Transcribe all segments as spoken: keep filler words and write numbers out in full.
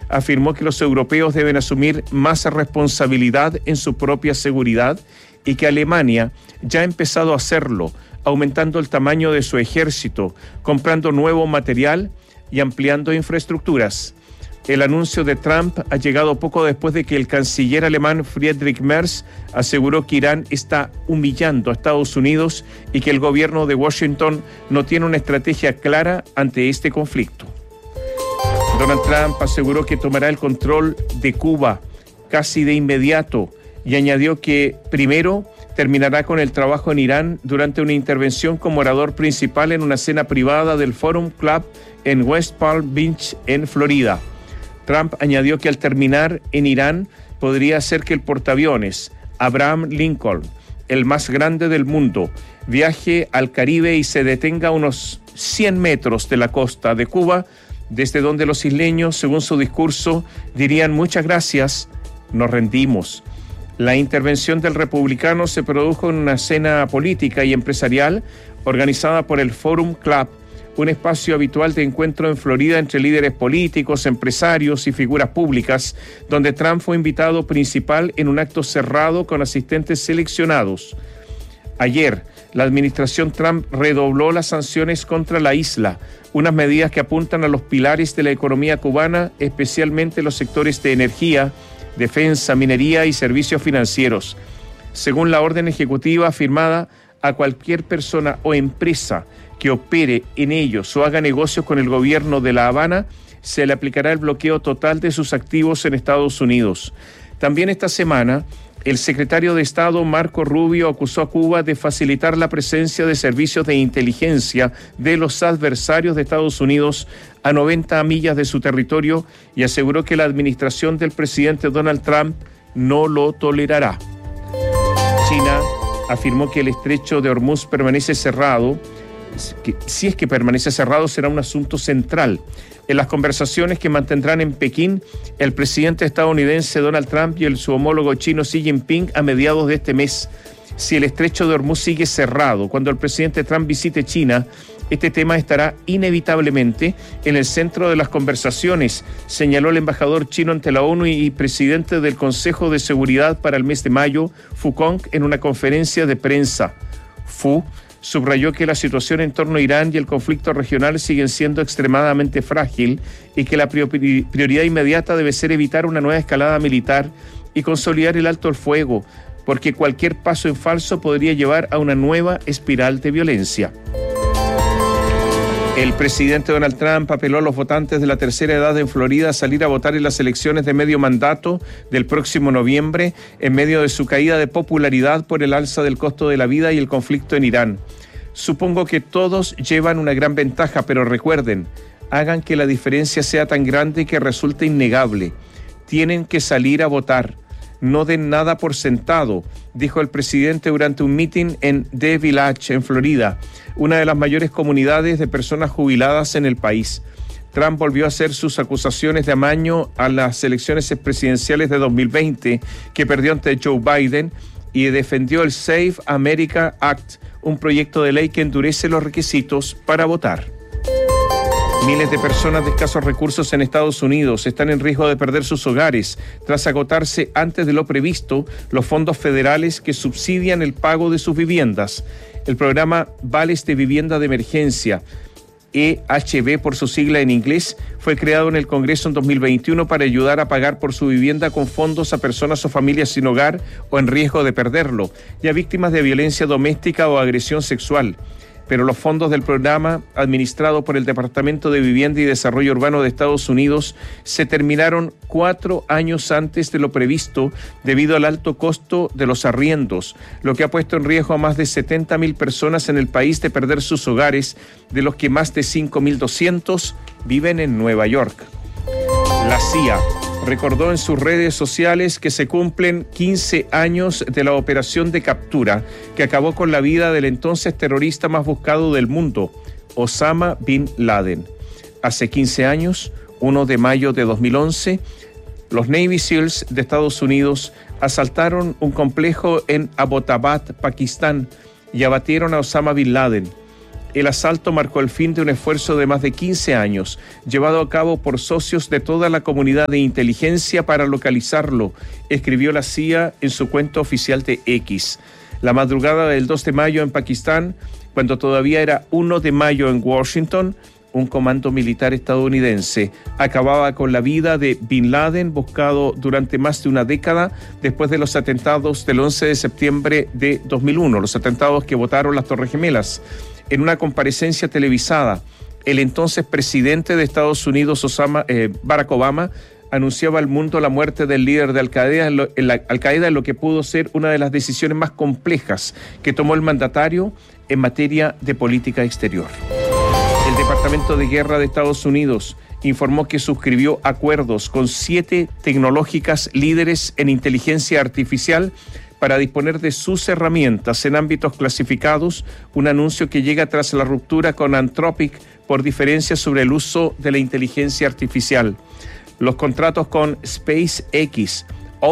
afirmó que los europeos deben asumir más responsabilidad en su propia seguridad y que Alemania ya ha empezado a hacerlo, aumentando el tamaño de su ejército, comprando nuevo material y ampliando infraestructuras. El anuncio de Trump ha llegado poco después de que el canciller alemán Friedrich Merz aseguró que Irán está humillando a Estados Unidos y que el gobierno de Washington no tiene una estrategia clara ante este conflicto. Donald Trump aseguró que tomará el control de Cuba casi de inmediato y añadió que primero terminará con el trabajo en Irán durante una intervención como orador principal en una cena privada del Forum Club en West Palm Beach, en Florida. Trump añadió que al terminar en Irán podría hacer que el portaaviones Abraham Lincoln, el más grande del mundo, viaje al Caribe y se detenga a unos cien metros de la costa de Cuba, desde donde los isleños, según su discurso, dirían muchas gracias, nos rendimos. La intervención del republicano se produjo en una cena política y empresarial organizada por el Forum Club, un espacio habitual de encuentro en Florida entre líderes políticos, empresarios y figuras públicas, donde Trump fue invitado principal en un acto cerrado con asistentes seleccionados. Ayer, la administración Trump redobló las sanciones contra la isla, unas medidas que apuntan a los pilares de la economía cubana, especialmente los sectores de energía, defensa, minería y servicios financieros. Según la orden ejecutiva firmada, a cualquier persona o empresa que opere en ellos o haga negocios con el gobierno de La Habana, se le aplicará el bloqueo total de sus activos en Estados Unidos. También esta semana, el secretario de Estado Marco Rubio acusó a Cuba de facilitar la presencia de servicios de inteligencia de los adversarios de Estados Unidos a noventa millas de su territorio y aseguró que la administración del presidente Donald Trump no lo tolerará. China afirmó que el estrecho de Hormuz permanece cerrado. Que, si es que permanece cerrado, será un asunto central en las conversaciones que mantendrán en Pekín el presidente estadounidense Donald Trump y el su homólogo chino Xi Jinping a mediados de este mes. Si el estrecho de Hormuz sigue cerrado cuando el presidente Trump visite China, este tema estará inevitablemente en el centro de las conversaciones, señaló el embajador chino ante la ONU y presidente del Consejo de Seguridad para el mes de mayo, Fu Kong, en una conferencia de prensa. Fu subrayó que la situación en torno a Irán y el conflicto regional siguen siendo extremadamente frágil y que la prioridad inmediata debe ser evitar una nueva escalada militar y consolidar el alto el fuego, porque cualquier paso en falso podría llevar a una nueva espiral de violencia. El presidente Donald Trump apeló a los votantes de la tercera edad en Florida a salir a votar en las elecciones de medio mandato del próximo noviembre, en medio de su caída de popularidad por el alza del costo de la vida y el conflicto en Irán. Supongo que todos llevan una gran ventaja, pero recuerden, hagan que la diferencia sea tan grande que resulte innegable. Tienen que salir a votar. No den nada por sentado, dijo el presidente durante un meeting en The Village, en Florida, una de las mayores comunidades de personas jubiladas en el país. Trump volvió a hacer sus acusaciones de amaño a las elecciones presidenciales de dos mil veinte, que perdió ante Joe Biden, y defendió el Save America Act, un proyecto de ley que endurece los requisitos para votar. Miles de personas de escasos recursos en Estados Unidos están en riesgo de perder sus hogares tras agotarse antes de lo previsto los fondos federales que subsidian el pago de sus viviendas. El programa Vales de Vivienda de Emergencia, E H V por su sigla en inglés, fue creado en el Congreso en dos mil veintiuno para ayudar a pagar por su vivienda con fondos a personas o familias sin hogar o en riesgo de perderlo, y a víctimas de violencia doméstica o agresión sexual. Pero los fondos del programa, administrado por el Departamento de Vivienda y Desarrollo Urbano de Estados Unidos, se terminaron cuatro años antes de lo previsto debido al alto costo de los arriendos, lo que ha puesto en riesgo a más de setenta mil personas en el país de perder sus hogares, de los que más de cinco mil doscientos viven en Nueva York. La C I A recordó en sus redes sociales que se cumplen quince años de la operación de captura que acabó con la vida del entonces terrorista más buscado del mundo, Osama Bin Laden. Hace quince años, primero de mayo de dos mil once, los Navy SEALs de Estados Unidos asaltaron un complejo en Abbottabad, Pakistán, y abatieron a Osama Bin Laden. El asalto marcó el fin de un esfuerzo de más de quince años, llevado a cabo por socios de toda la comunidad de inteligencia para localizarlo, escribió la C I A en su cuenta oficial de X. La madrugada del dos de mayo en Pakistán, cuando todavía era uno de mayo en Washington, un comando militar estadounidense acababa con la vida de Bin Laden, buscado durante más de una década después de los atentados del once de septiembre de dos mil uno, los atentados que botaron las Torres Gemelas. En una comparecencia televisada, el entonces presidente de Estados Unidos, Osama, eh, Barack Obama, anunciaba al mundo la muerte del líder de Al-Qaeda en, lo, en la, Al-Qaeda en lo que pudo ser una de las decisiones más complejas que tomó el mandatario en materia de política exterior. El Departamento de Guerra de Estados Unidos informó que suscribió acuerdos con siete tecnológicas líderes en inteligencia artificial para disponer de sus herramientas en ámbitos clasificados, un anuncio que llega tras la ruptura con Anthropic por diferencias sobre el uso de la inteligencia artificial. Los contratos con SpaceX,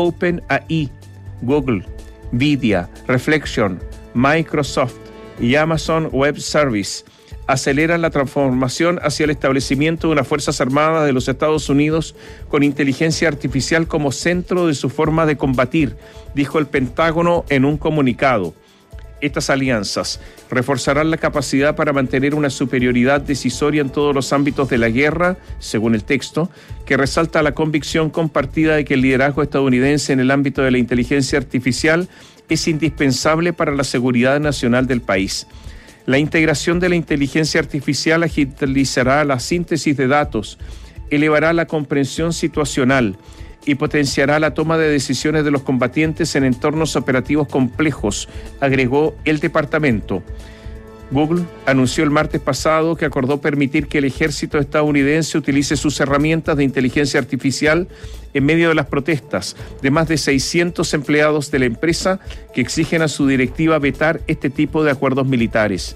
OpenAI, Google, Nvidia, Reflection, Microsoft y Amazon Web Services aceleran la transformación hacia el establecimiento de unas Fuerzas Armadas de los Estados Unidos con inteligencia artificial como centro de su forma de combatir, dijo el Pentágono en un comunicado. Estas alianzas reforzarán la capacidad para mantener una superioridad decisoria en todos los ámbitos de la guerra, según el texto, que resalta la convicción compartida de que el liderazgo estadounidense en el ámbito de la inteligencia artificial es indispensable para la seguridad nacional del país. La integración de la inteligencia artificial agilizará la síntesis de datos, elevará la comprensión situacional y potenciará la toma de decisiones de los combatientes en entornos operativos complejos, agregó el departamento. Google anunció el martes pasado que acordó permitir que el ejército estadounidense utilice sus herramientas de inteligencia artificial en medio de las protestas de más de seiscientos empleados de la empresa que exigen a su directiva vetar este tipo de acuerdos militares.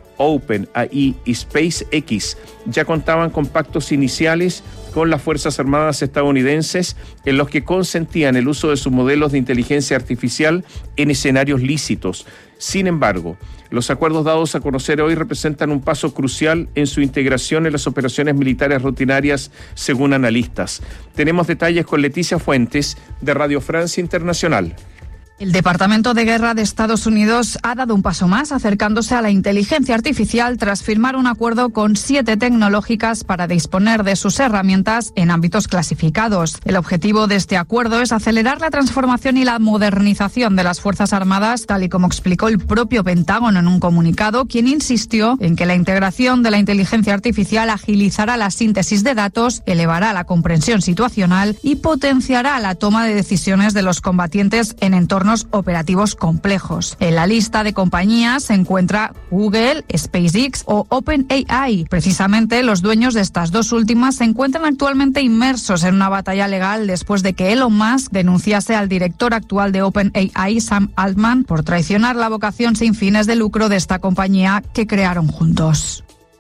OpenAI y SpaceX ya contaban con pactos iniciales con las Fuerzas Armadas estadounidenses en los que consentían el uso de sus modelos de inteligencia artificial en escenarios lícitos. Sin embargo, los acuerdos dados a conocer hoy representan un paso crucial en su integración en las operaciones militares rutinarias, según analistas. Tenemos detalles con Leticia Fuentes, de Radio Francia Internacional. El Departamento de Guerra de Estados Unidos ha dado un paso más acercándose a la inteligencia artificial tras firmar un acuerdo con siete tecnológicas para disponer de sus herramientas en ámbitos clasificados. El objetivo de este acuerdo es acelerar la transformación y la modernización de las Fuerzas Armadas, tal y como explicó el propio Pentágono en un comunicado, quien insistió en que la integración de la inteligencia artificial agilizará la síntesis de datos, elevará la comprensión situacional y potenciará la toma de decisiones de los combatientes en entornos operativos complejos. En la lista de compañías se encuentra Google, SpaceX o OpenAI. Precisamente los dueños de estas dos últimas se encuentran actualmente inmersos en una batalla legal después de que Elon Musk denunciase al director actual de OpenAI, Sam Altman, por traicionar la vocación sin fines de lucro de esta compañía que crearon juntos.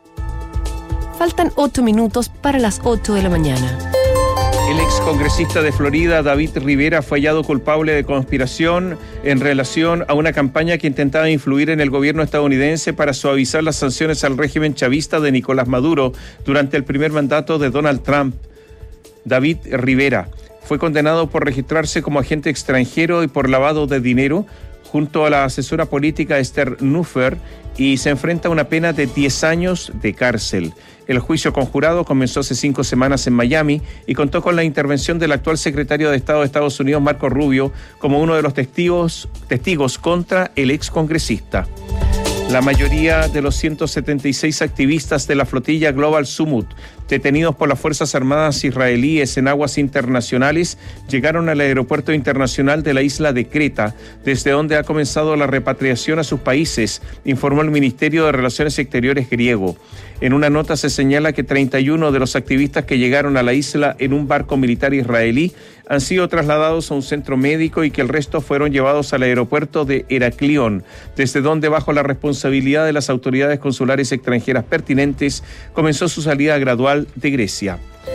Faltan ocho minutos para las ocho de la mañana. El excongresista de Florida, David Rivera, fue hallado culpable de conspiración en relación a una campaña que intentaba influir en el gobierno estadounidense para suavizar las sanciones al régimen chavista de Nicolás Maduro durante el primer mandato de Donald Trump. David Rivera fue condenado por registrarse como agente extranjero y por lavado de dinero junto a la asesora política Esther Nuffer y se enfrenta a una pena de diez años de cárcel. El juicio conjurado comenzó hace cinco semanas en Miami y contó con la intervención del actual secretario de Estado de Estados Unidos, Marco Rubio, como uno de los testigos, testigos contra el excongresista. La mayoría de los ciento setenta y seis activistas de la flotilla Global Summit, detenidos por las Fuerzas Armadas israelíes en aguas internacionales, llegaron al aeropuerto internacional de la isla de Creta, desde donde ha comenzado la repatriación a sus países, informó el Ministerio de Relaciones Exteriores griego. En una nota se señala que treinta y uno de los activistas que llegaron a la isla en un barco militar israelí han sido trasladados a un centro médico y que el resto fueron llevados al aeropuerto de Heraclión, desde donde, bajo la responsabilidad de las autoridades consulares extranjeras pertinentes, comenzó su salida gradual de Grecia.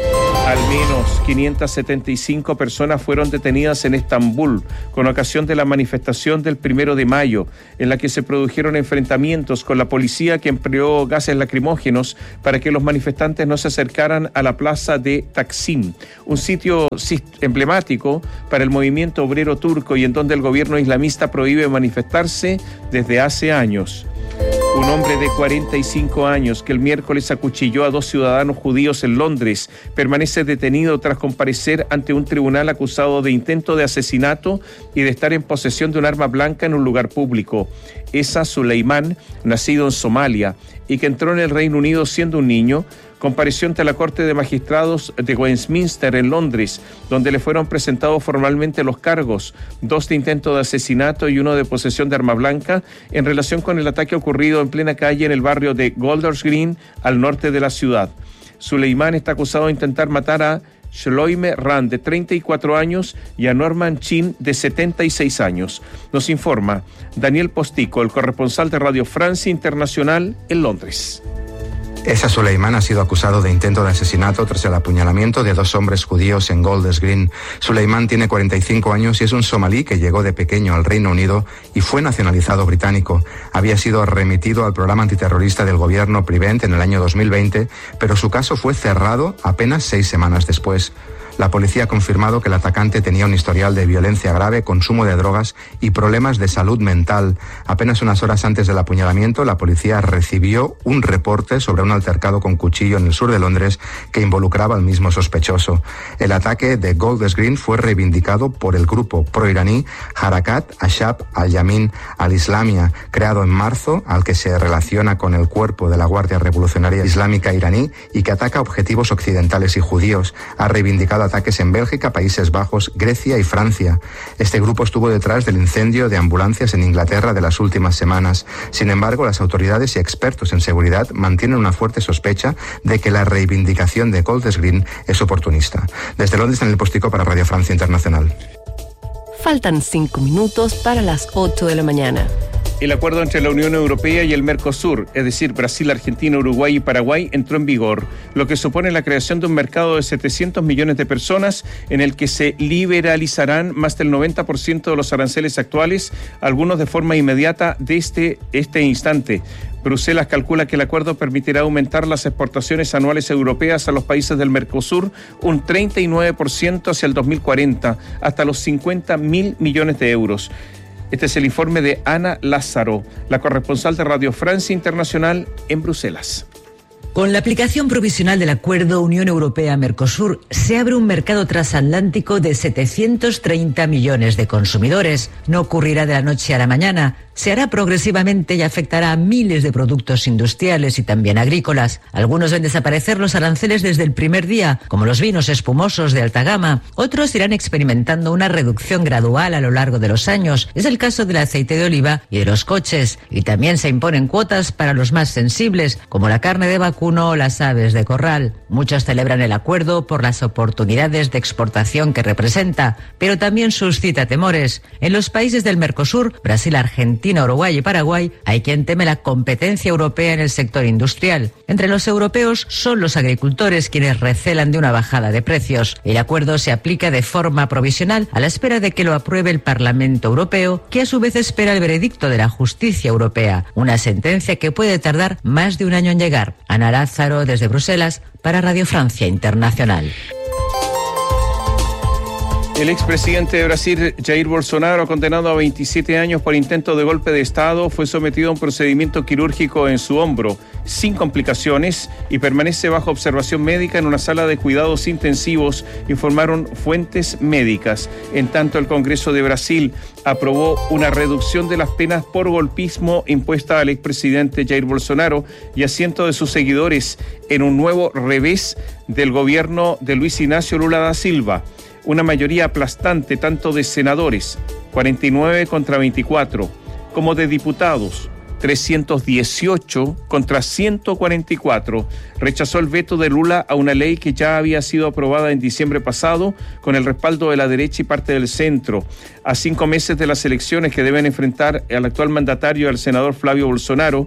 Al menos quinientas setenta y cinco personas fueron detenidas en Estambul con ocasión de la manifestación del primero de mayo, en la que se produjeron enfrentamientos con la policía, que empleó gases lacrimógenos para que los manifestantes no se acercaran a la plaza de Taksim, un sitio emblemático para el movimiento obrero turco y en donde el gobierno islamista prohíbe manifestarse desde hace años. Un hombre de cuarenta y cinco años que el miércoles acuchilló a dos ciudadanos judíos en Londres permanece detenido tras comparecer ante un tribunal acusado de intento de asesinato y de estar en posesión de un arma blanca en un lugar público. Esa Suleiman, nacido en Somalia y que entró en el Reino Unido siendo un niño, compareció ante la Corte de Magistrados de Westminster en Londres, donde le fueron presentados formalmente los cargos, dos de intento de asesinato y uno de posesión de arma blanca, en relación con el ataque ocurrido en plena calle en el barrio de Golders Green, al norte de la ciudad. Suleiman está acusado de intentar matar a Shloime Rand, de treinta y cuatro años, y a Norman Chin, de setenta y seis años. Nos informa Daniel Postico, el corresponsal de Radio Francia Internacional en Londres. Esa Suleiman ha sido acusado de intento de asesinato tras el apuñalamiento de dos hombres judíos en Golders Green. Suleiman tiene cuarenta y cinco años y es un somalí que llegó de pequeño al Reino Unido y fue nacionalizado británico. Había sido remitido al programa antiterrorista del gobierno Prevent en el año dos mil veinte, pero su caso fue cerrado apenas seis semanas después. La policía ha confirmado que el atacante tenía un historial de violencia grave, consumo de drogas y problemas de salud mental. Apenas unas horas antes del apuñalamiento, la policía recibió un reporte sobre un altercado con cuchillo en el sur de Londres que involucraba al mismo sospechoso. El ataque de Golders Green fue reivindicado por el grupo proiraní Harakat Ashab al-Yamin al-Islamia, creado en marzo, al que se relaciona con el cuerpo de la Guardia Revolucionaria Islámica iraní y que ataca objetivos occidentales y judíos. Ha reivindicado ataques en Bélgica, Países Bajos, Grecia y Francia. Este grupo estuvo detrás del incendio de ambulancias en Inglaterra de las últimas semanas. Sin embargo, las autoridades y expertos en seguridad mantienen una fuerte sospecha de que la reivindicación de Golders Green es oportunista. Desde Londres, en el Postico para Radio Francia Internacional. Faltan cinco minutos para las ocho de la mañana. El acuerdo entre la Unión Europea y el Mercosur, es decir, Brasil, Argentina, Uruguay y Paraguay, entró en vigor, lo que supone la creación de un mercado de setecientos millones de personas en el que se liberalizarán más del noventa por ciento de los aranceles actuales, algunos de forma inmediata desde este instante. Bruselas calcula que el acuerdo permitirá aumentar las exportaciones anuales europeas a los países del Mercosur un treinta y nueve por ciento hacia el dos mil cuarenta, hasta los cincuenta mil millones de euros. Este es el informe de Ana Lázaro, la corresponsal de Radio Francia Internacional en Bruselas. Con la aplicación provisional del Acuerdo Unión Europea-Mercosur se abre un mercado transatlántico de setecientos treinta millones de consumidores. No ocurrirá de la noche a la mañana. Se hará progresivamente y afectará a miles de productos industriales y también agrícolas. Algunos ven desaparecer los aranceles desde el primer día, como los vinos espumosos de alta gama. Otros irán experimentando una reducción gradual a lo largo de los años. Es el caso del aceite de oliva y de los coches. Y también se imponen cuotas para los más sensibles, como la carne de vacuno o las aves de corral. Muchos celebran el acuerdo por las oportunidades de exportación que representa, pero también suscita temores. En los países del Mercosur, Brasil, Argentina, Uruguay y Paraguay, hay quien teme la competencia europea en el sector industrial. Entre los europeos son los agricultores quienes recelan de una bajada de precios. El acuerdo se aplica de forma provisional a la espera de que lo apruebe el Parlamento Europeo, que a su vez espera el veredicto de la justicia europea, una sentencia que puede tardar más de un año en llegar. Ana Lázaro, desde Bruselas, para Radio Francia Internacional. El expresidente de Brasil, Jair Bolsonaro, condenado a veintisiete años por intento de golpe de Estado, fue sometido a un procedimiento quirúrgico en su hombro, sin complicaciones, y permanece bajo observación médica en una sala de cuidados intensivos, informaron fuentes médicas. En tanto, el Congreso de Brasil aprobó una reducción de las penas por golpismo impuesta al expresidente Jair Bolsonaro y a cientos de sus seguidores en un nuevo revés del gobierno de Luis Ignacio Lula da Silva. Una mayoría aplastante tanto de senadores, cuarenta y nueve contra veinticuatro, como de diputados, trescientos dieciocho contra ciento cuarenta y cuatro, rechazó el veto de Lula a una ley que ya había sido aprobada en diciembre pasado con el respaldo de la derecha y parte del centro. A cinco meses de las elecciones que deben enfrentar al actual mandatario, el senador Flavio Bolsonaro,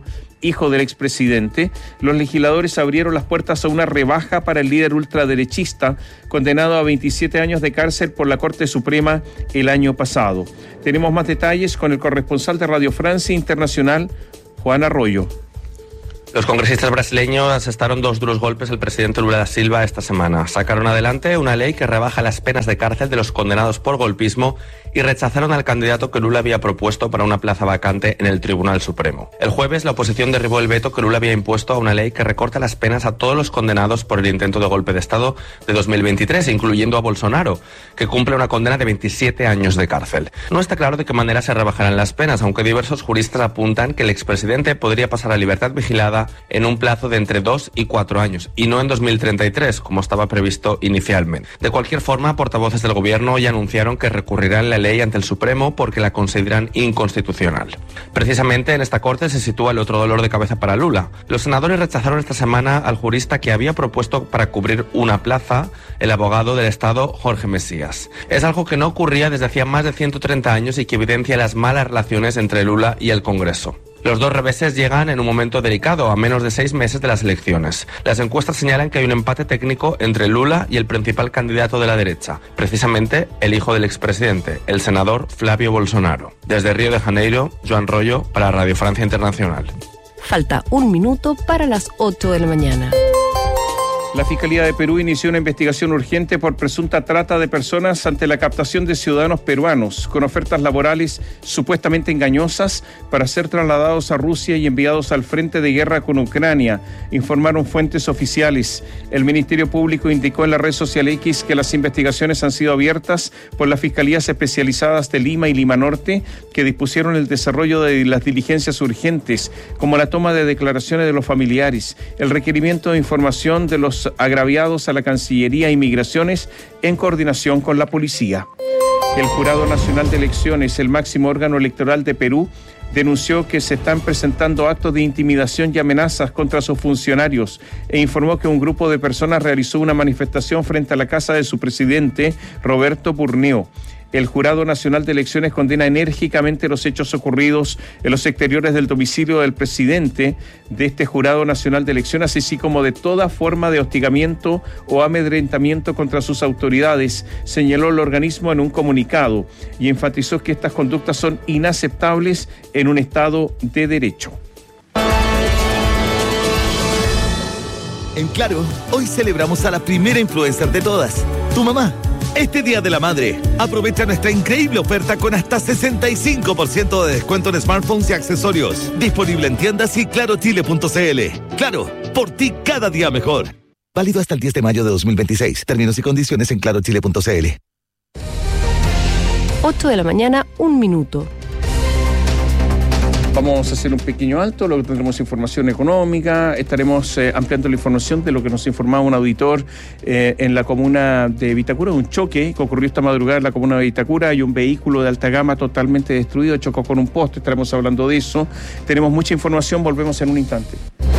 hijo del expresidente, los legisladores abrieron las puertas a una rebaja para el líder ultraderechista, condenado a veintisiete años de cárcel por la Corte Suprema el año pasado. Tenemos más detalles con el corresponsal de Radio Francia Internacional, Juan Arroyo. Los congresistas brasileños asestaron dos duros golpes al presidente Lula da Silva esta semana. Sacaron adelante una ley que rebaja las penas de cárcel de los condenados por golpismo y rechazaron al candidato que Lula había propuesto para una plaza vacante en el Tribunal Supremo. El jueves, la oposición derribó el veto que Lula había impuesto a una ley que recorta las penas a todos los condenados por el intento de golpe de Estado de dos mil veintitrés, incluyendo a Bolsonaro, que cumple una condena de veintisiete años de cárcel. No está claro de qué manera se rebajarán las penas, aunque diversos juristas apuntan que el expresidente podría pasar a libertad vigilada en un plazo de entre dos y cuatro años, y no en dos mil treinta y tres, como estaba previsto inicialmente. De cualquier forma, portavoces del gobierno ya anunciaron que recurrirán la ley ante el Supremo porque la consideran inconstitucional. Precisamente en esta corte se sitúa el otro dolor de cabeza para Lula. Los senadores rechazaron esta semana al jurista que había propuesto para cubrir una plaza, el abogado del Estado Jorge Mesías. Es algo que no ocurría desde hacía más de ciento treinta años y que evidencia las malas relaciones entre Lula y el Congreso. Los dos reveses llegan en un momento delicado, a menos de seis meses de las elecciones. Las encuestas señalan que hay un empate técnico entre Lula y el principal candidato de la derecha, precisamente el hijo del expresidente, el senador Flavio Bolsonaro. Desde Río de Janeiro, Joan Rollo, para Radio Francia Internacional. Falta un minuto para las ocho de la mañana. La Fiscalía de Perú inició una investigación urgente por presunta trata de personas ante la captación de ciudadanos peruanos con ofertas laborales supuestamente engañosas para ser trasladados a Rusia y enviados al frente de guerra con Ucrania, informaron fuentes oficiales. El Ministerio Público indicó en la red social X que las investigaciones han sido abiertas por las fiscalías especializadas de Lima y Lima Norte, que dispusieron el desarrollo de las diligencias urgentes, como la toma de declaraciones de los familiares, el requerimiento de información de los agraviados a la Cancillería e Migraciones en coordinación con la policía. El Jurado Nacional de Elecciones, el máximo órgano electoral de Perú, denunció que se están presentando actos de intimidación y amenazas contra sus funcionarios e informó que un grupo de personas realizó una manifestación frente a la casa de su presidente, Roberto Burneo. El Jurado Nacional de Elecciones condena enérgicamente los hechos ocurridos en los exteriores del domicilio del presidente de este Jurado Nacional de Elecciones, así como de toda forma de hostigamiento o amedrentamiento contra sus autoridades, señaló el organismo en un comunicado y enfatizó que estas conductas son inaceptables en un Estado de Derecho. En Claro, hoy celebramos a la primera influencer de todas, tu mamá. Este Día de la Madre, aprovecha nuestra increíble oferta con hasta sesenta y cinco por ciento de descuento en smartphones y accesorios. Disponible en tiendas y claro chile punto c l. Claro, por ti cada día mejor. Válido hasta el diez de mayo de dos mil veintiséis. Términos y condiciones en claro chile punto c l. ocho de la mañana, un minuto. Vamos a hacer un pequeño alto, luego tendremos información económica, estaremos eh, ampliando la información de lo que nos informaba un auditor eh, en la comuna de Vitacura, un choque que ocurrió esta madrugada en la comuna de Vitacura. Hay un vehículo de alta gama totalmente destruido, chocó con un poste, estaremos hablando de eso. Tenemos mucha información, volvemos en un instante.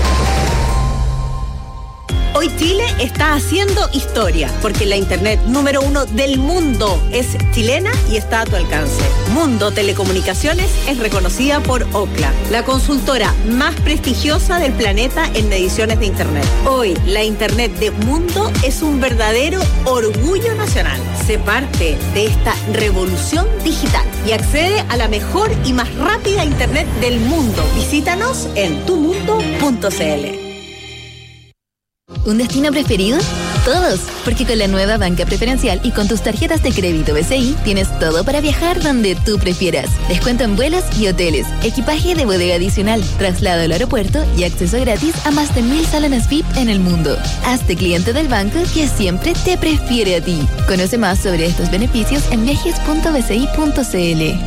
Hoy Chile está haciendo historia, porque la internet número uno del mundo es chilena y está a tu alcance. Mundo Telecomunicaciones es reconocida por Ookla, la consultora más prestigiosa del planeta en mediciones de internet. Hoy, la internet de Mundo es un verdadero orgullo nacional. Sé parte de esta revolución digital y accede a la mejor y más rápida internet del mundo. Visítanos en tu mundo punto c l. ¿Un destino preferido? Todos, porque con la nueva banca preferencial y con tus tarjetas de crédito B C I tienes todo para viajar donde tú prefieras. Descuento en vuelos y hoteles, equipaje de bodega adicional, traslado al aeropuerto y acceso gratis a más de mil salones V I P en el mundo. Hazte cliente del banco que siempre te prefiere a ti. Conoce más sobre estos beneficios en viajes punto b c i punto c l.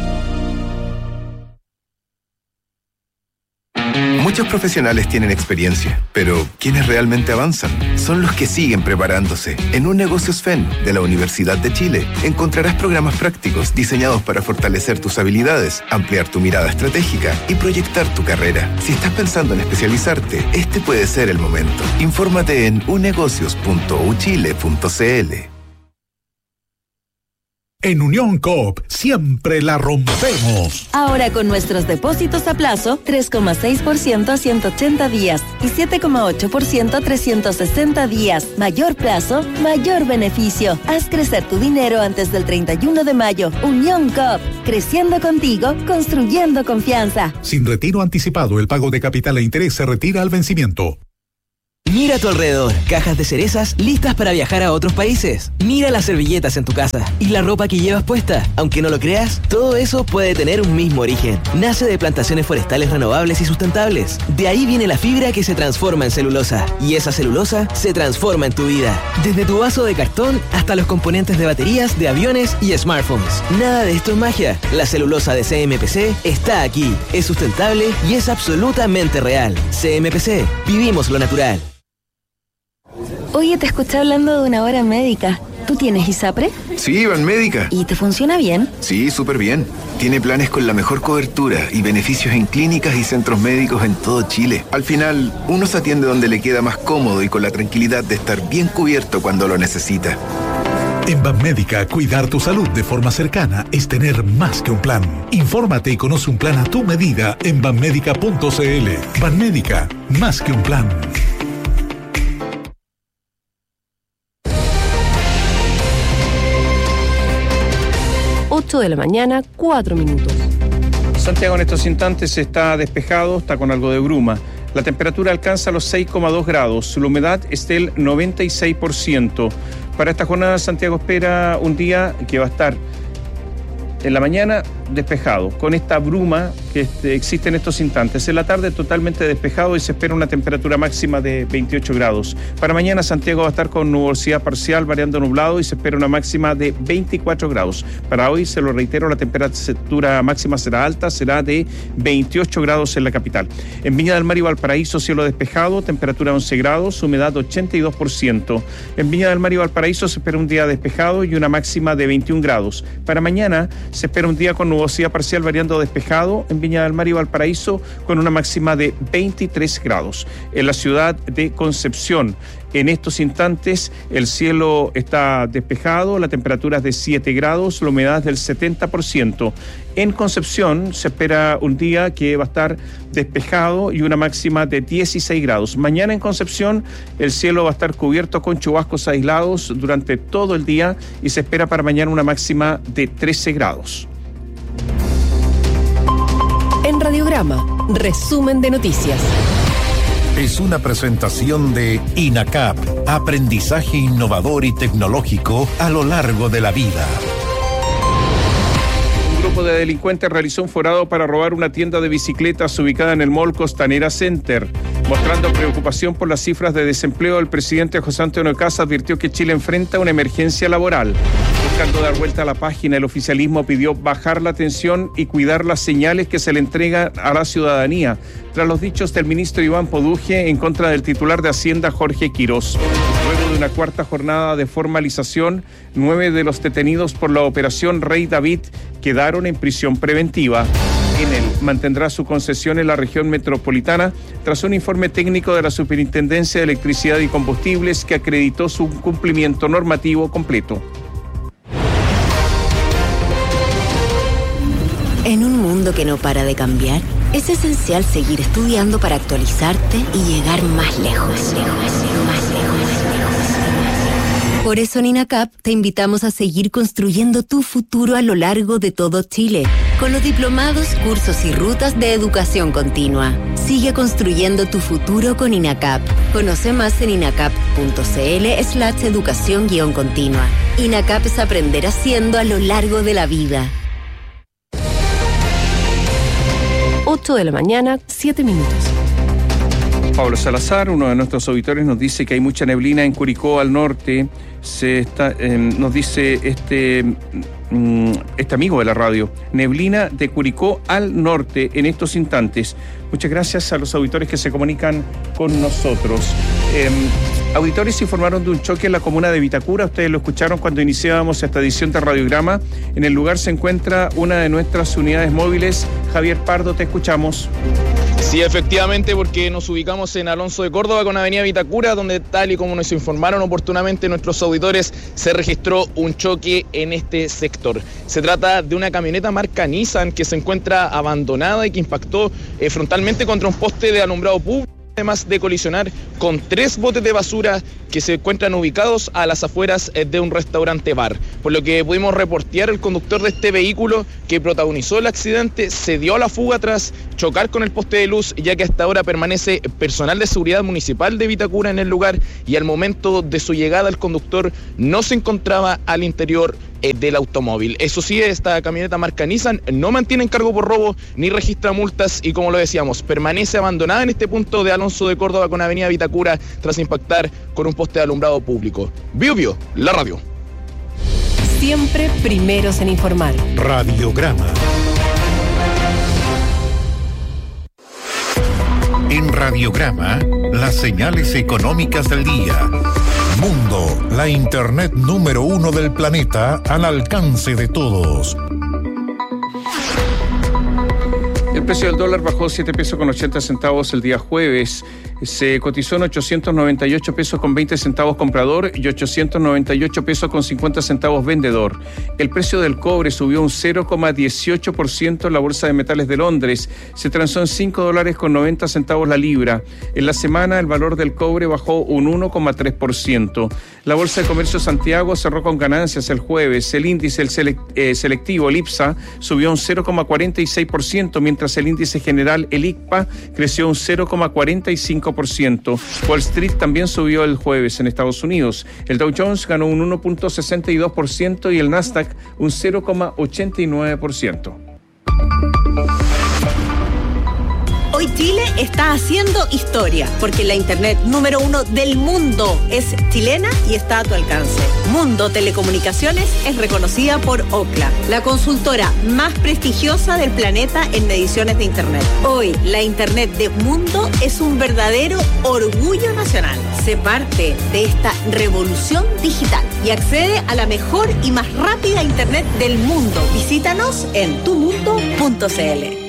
Muchos profesionales tienen experiencia, pero quienes realmente avanzan son los que siguen preparándose. En Un Negocios F E N de la Universidad de Chile encontrarás programas prácticos diseñados para fortalecer tus habilidades, ampliar tu mirada estratégica y proyectar tu carrera. Si estás pensando en especializarte, este puede ser el momento. Infórmate en un negocios punto u chile punto c l. En Unión Coop siempre la rompemos. Ahora con nuestros depósitos a plazo, tres coma seis por ciento a ciento ochenta días y siete coma ocho por ciento a trescientos sesenta días. Mayor plazo, mayor beneficio. Haz crecer tu dinero antes del treinta y uno de mayo. Unión Coop, creciendo contigo, construyendo confianza. Sin retiro anticipado, el pago de capital e interés se retira al vencimiento. Mira a tu alrededor, cajas de cerezas listas para viajar a otros países. Mira las servilletas en tu casa y la ropa que llevas puesta. Aunque no lo creas, todo eso puede tener un mismo origen. Nace de plantaciones forestales renovables y sustentables. De ahí viene la fibra que se transforma en celulosa. Y esa celulosa se transforma en tu vida. Desde tu vaso de cartón hasta los componentes de baterías, de aviones y smartphones. Nada de esto es magia. La celulosa de C M P C está aquí. Es sustentable y es absolutamente real. C M P C. Vivimos lo natural. Oye, te escuché hablando de una hora médica. ¿Tú tienes ISAPRE? Sí, Banmédica. ¿Y te funciona bien? Sí, súper bien. Tiene planes con la mejor cobertura y beneficios en clínicas y centros médicos en todo Chile. Al final, uno se atiende donde le queda más cómodo y con la tranquilidad de estar bien cubierto cuando lo necesita. En Banmédica, cuidar tu salud de forma cercana es tener más que un plan. Infórmate y conoce un plan a tu medida en banmédica punto c l. Banmédica, más que un plan. ocho de la mañana, cuatro minutos. Santiago en estos instantes está despejado, está con algo de bruma. La temperatura alcanza los seis coma dos grados, la humedad es del noventa y seis por ciento. Para esta jornada Santiago espera un día que va a estar en la mañana despejado, con esta bruma que este, existe en estos instantes. En la tarde totalmente despejado y se espera una temperatura máxima de veintiocho grados. Para mañana Santiago va a estar con nubosidad parcial, variando nublado, y se espera una máxima de veinticuatro grados. Para hoy, se lo reitero, la temperatura máxima será alta, será de veintiocho grados en la capital. En Viña del Mar y Valparaíso, cielo despejado, temperatura once grados, humedad ochenta y dos por ciento. En Viña del Mar y Valparaíso se espera un día despejado y una máxima de veintiún grados. Para mañana se espera un día con nubosidad parcial variando despejado en Viña del Mar y Valparaíso con una máxima de veintitrés grados. En la ciudad de Concepción, en estos instantes el cielo está despejado, la temperatura es de siete grados, la humedad es del setenta por ciento. En Concepción se espera un día que va a estar despejado y una máxima de dieciséis grados. Mañana en Concepción el cielo va a estar cubierto con chubascos aislados durante todo el día y se espera para mañana una máxima de trece grados. En Radiograma, resumen de noticias. Es una presentación de INACAP, aprendizaje innovador y tecnológico a lo largo de la vida. Un grupo de delincuentes realizó un forado para robar una tienda de bicicletas ubicada en el Mall Costanera Center. Mostrando preocupación por las cifras de desempleo, el presidente José Antonio Kast advirtió que Chile enfrenta una emergencia laboral. Buscando dar vuelta a la página, el oficialismo pidió bajar la tensión y cuidar las señales que se le entregan a la ciudadanía, tras los dichos del ministro Iván Poduje en contra del titular de Hacienda Jorge Quirós. Luego de una cuarta jornada de formalización, nueve de los detenidos por la operación Rey David quedaron en prisión preventiva. Enel mantendrá su concesión en la región metropolitana tras un informe técnico de la Superintendencia de Electricidad y Combustibles que acreditó su cumplimiento normativo completo. En un mundo que no para de cambiar, es esencial seguir estudiando para actualizarte y llegar más lejos. Más lejos, más lejos, más lejos. Por eso en INACAP te invitamos a seguir construyendo tu futuro a lo largo de todo Chile, con los diplomados, cursos y rutas de educación continua. Sigue construyendo tu futuro con INACAP. Conoce más en inacap punto cl slash educación guión continua. INACAP es aprender haciendo a lo largo de la vida. ocho de la mañana, siete minutos. Pablo Salazar, uno de nuestros auditores, nos dice que hay mucha neblina en Curicó al norte. Se está, eh, nos dice este, mm, este amigo de la radio, neblina de Curicó al norte en estos instantes. Muchas gracias a los auditores que se comunican con nosotros. Eh, auditores informaron de un choque en la comuna de Vitacura. Ustedes lo escucharon cuando iniciábamos esta edición de Radiograma. En el lugar se encuentra una de nuestras unidades móviles. Javier Pardo, te escuchamos. Sí, efectivamente, porque nos ubicamos en Alonso de Córdoba con Avenida Vitacura, donde tal y como nos informaron oportunamente nuestros auditores, se registró un choque en este sector. Se trata de una camioneta marca Nissan que se encuentra abandonada y que impactó eh, frontalmente contra un poste de alumbrado público, además de colisionar con tres botes de basura que se encuentran ubicados a las afueras de un restaurante bar. Por lo que pudimos reportear, el conductor de este vehículo que protagonizó el accidente se dio a la fuga tras chocar con el poste de luz, ya que hasta ahora permanece personal de seguridad municipal de Vitacura en el lugar, y al momento de su llegada el conductor no se encontraba al interior eh, del automóvil. Eso sí, esta camioneta marca Nissan no mantiene encargo por robo ni registra multas y, como lo decíamos, permanece abandonada en este punto de Alonso de Córdoba con Avenida Vitacura tras impactar con un poste de alumbrado público. Bio Bio, la radio. Siempre primeros en informar. Radiograma. En Radiograma, las señales económicas del día. Mundo, la internet número uno del planeta al alcance de todos. El precio del dólar bajó siete pesos con ochenta centavos el día jueves. Se cotizó en ochocientos noventa y ocho pesos con veinte centavos comprador y ochocientos noventa y ocho pesos con cincuenta centavos vendedor. El precio del cobre subió un cero coma dieciocho por ciento en la Bolsa de Metales de Londres. Se transó en cinco dólares con noventa centavos la libra. En la semana el valor del cobre bajó un uno coma tres por ciento. La Bolsa de Comercio Santiago cerró con ganancias el jueves. El índice el select, eh, selectivo, el I P S A, subió un cero coma cuarenta y seis por ciento, mientras el índice general, el I C P A, creció un cero coma cuarenta y cinco por ciento. Wall Street también subió el jueves en Estados Unidos. El Dow Jones ganó un uno coma sesenta y dos por ciento y el Nasdaq un cero coma ochenta y nueve por ciento. Hoy Chile está haciendo historia, porque la internet número uno del mundo es chilena y está a tu alcance. Mundo Telecomunicaciones es reconocida por Ookla, la consultora más prestigiosa del planeta en mediciones de internet. Hoy, la internet de Mundo es un verdadero orgullo nacional. Sé parte de esta revolución digital y accede a la mejor y más rápida internet del mundo. Visítanos en tu mundo punto c l.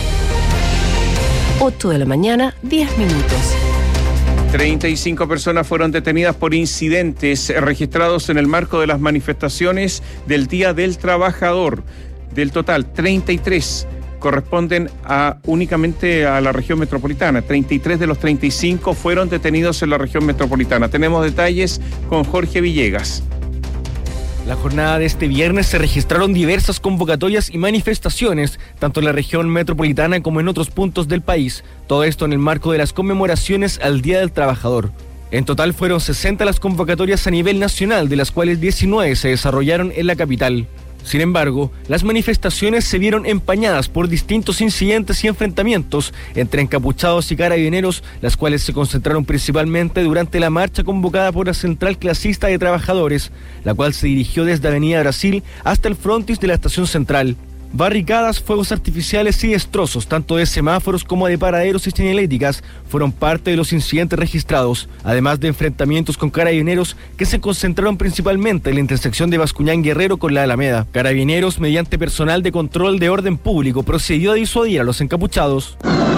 ocho de la mañana, diez minutos. treinta y cinco personas fueron detenidas por incidentes registrados en el marco de las manifestaciones del Día del Trabajador. Del total, treinta y tres corresponden a únicamente a la región metropolitana. treinta y tres de los treinta y cinco fueron detenidos en la región metropolitana. Tenemos detalles con Jorge Villegas. La jornada de este viernes se registraron diversas convocatorias y manifestaciones, tanto en la región metropolitana como en otros puntos del país. Todo esto en el marco de las conmemoraciones al Día del Trabajador. En total fueron sesenta las convocatorias a nivel nacional, de las cuales diecinueve se desarrollaron en la capital. Sin embargo, las manifestaciones se vieron empañadas por distintos incidentes y enfrentamientos entre encapuchados y carabineros, las cuales se concentraron principalmente durante la marcha convocada por la Central Clasista de Trabajadores, la cual se dirigió desde Avenida Brasil hasta el frontis de la Estación Central. Barricadas, fuegos artificiales y destrozos, tanto de semáforos como de paraderos y señaléticas, fueron parte de los incidentes registrados, además de enfrentamientos con carabineros que se concentraron principalmente en la intersección de Bascuñán Guerrero con la Alameda. Carabineros, mediante personal de control de orden público, procedió a disuadir a los encapuchados.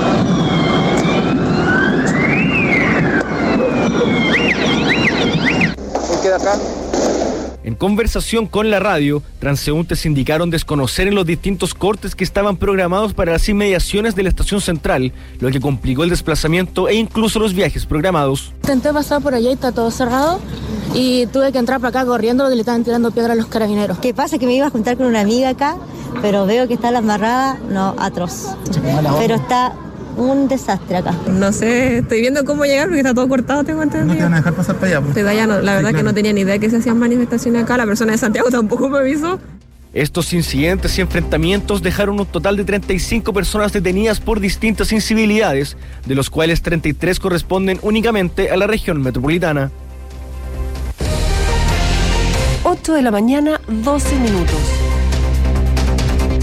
¿Qué queda acá? En conversación con la radio, transeúntes indicaron desconocer en los distintos cortes que estaban programados para las inmediaciones de la estación central, lo que complicó el desplazamiento e incluso los viajes programados. Intenté pasar por allá y está todo cerrado y tuve que entrar para acá corriendo porque le estaban tirando piedra a los carabineros. ¿Qué pasa? Que me iba a juntar con una amiga acá, pero veo que está la embarrada, no, atroz. Pero está un desastre acá. No sé, estoy viendo cómo llegar porque está todo cortado, tengo entendido. ¿No te van a dejar pasar para allá? Pues? Estoy allá, no, la verdad sí, claro. Que no tenía ni idea que se hacían manifestaciones acá, la persona de Santiago tampoco me avisó. Estos incidentes y enfrentamientos dejaron un total de treinta y cinco personas detenidas por distintas incivilidades, de los cuales treinta y tres corresponden únicamente a la región metropolitana. ocho de la mañana, doce minutos.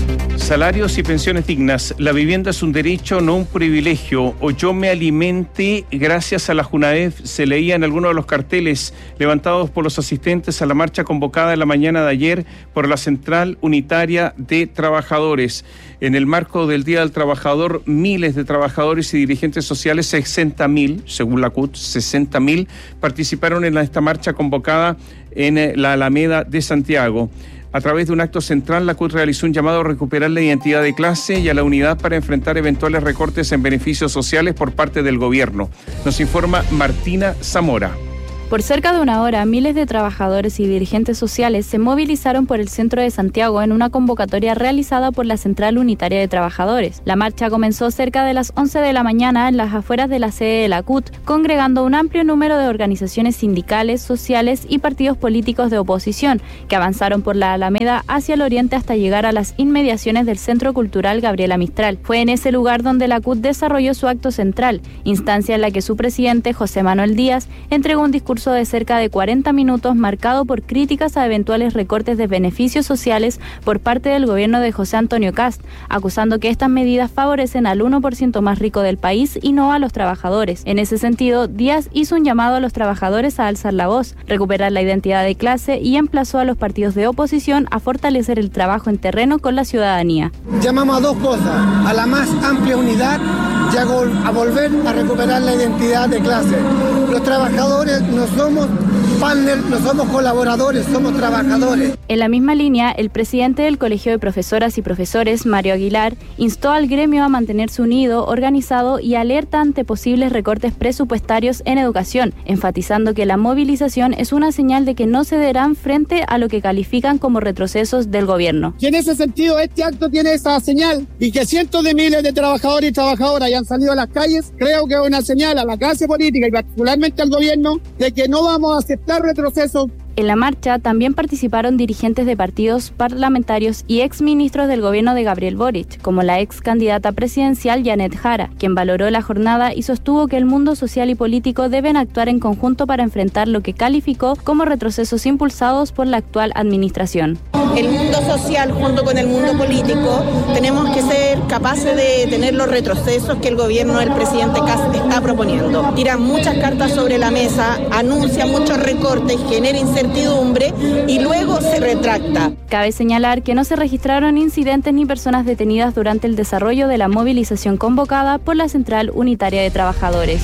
Salarios y pensiones dignas. La vivienda es un derecho, no un privilegio. O yo me alimente gracias a la Junaef, se leía en algunos de los carteles levantados por los asistentes a la marcha convocada en la mañana de ayer por la Central Unitaria de Trabajadores. En el marco del Día del Trabajador, miles de trabajadores y dirigentes sociales, sesenta mil, según la C U T, sesenta mil, participaron en esta marcha convocada en la Alameda de Santiago. A través de un acto central, la C U T realizó un llamado a recuperar la identidad de clase y a la unidad para enfrentar eventuales recortes en beneficios sociales por parte del gobierno. Nos informa Martina Zamora. Por cerca de una hora, miles de trabajadores y dirigentes sociales se movilizaron por el centro de Santiago en una convocatoria realizada por la Central Unitaria de Trabajadores. La marcha comenzó cerca de las once de la mañana en las afueras de la sede de la C U T, congregando un amplio número de organizaciones sindicales, sociales y partidos políticos de oposición, que avanzaron por la Alameda hacia el oriente hasta llegar a las inmediaciones del Centro Cultural Gabriela Mistral. Fue en ese lugar donde la C U T desarrolló su acto central, instancia en la que su presidente, José Manuel Díaz, entregó un discurso de cerca de cuarenta minutos marcado por críticas a eventuales recortes de beneficios sociales por parte del gobierno de José Antonio Kast, acusando que estas medidas favorecen al uno por ciento más rico del país y no a los trabajadores. En ese sentido, Díaz hizo un llamado a los trabajadores a alzar la voz, recuperar la identidad de clase y emplazó a los partidos de oposición a fortalecer el trabajo en terreno con la ciudadanía. Llamamos a dos cosas, a la más amplia unidad y a, a volver a recuperar la identidad de clase. Los trabajadores no somos partners, no somos colaboradores, somos trabajadores. En la misma línea, el presidente del Colegio de Profesoras y Profesores, Mario Aguilar, instó al gremio a mantenerse unido, organizado y alerta ante posibles recortes presupuestarios en educación, enfatizando que la movilización es una señal de que no cederán frente a lo que califican como retrocesos del gobierno. Y en ese sentido, este acto tiene esa señal, y que cientos de miles de trabajadores y trabajadoras hayan salido a las calles, creo que es una señal a la clase política y particularmente al gobierno de que no vamos a aceptar retrocesos. En la marcha también participaron dirigentes de partidos parlamentarios y exministros del gobierno de Gabriel Boric, como la ex candidata presidencial Janet Jara, quien valoró la jornada y sostuvo que el mundo social y político deben actuar en conjunto para enfrentar lo que calificó como retrocesos impulsados por la actual administración. El mundo social junto con el mundo político tenemos que ser capaces de tener los retrocesos que el gobierno del presidente Kast está proponiendo. Tira muchas cartas sobre la mesa, anuncia muchos recortes, genera incertidumbre y luego se retracta. Cabe señalar que no se registraron incidentes ni personas detenidas durante el desarrollo de la movilización convocada por la Central Unitaria de Trabajadores.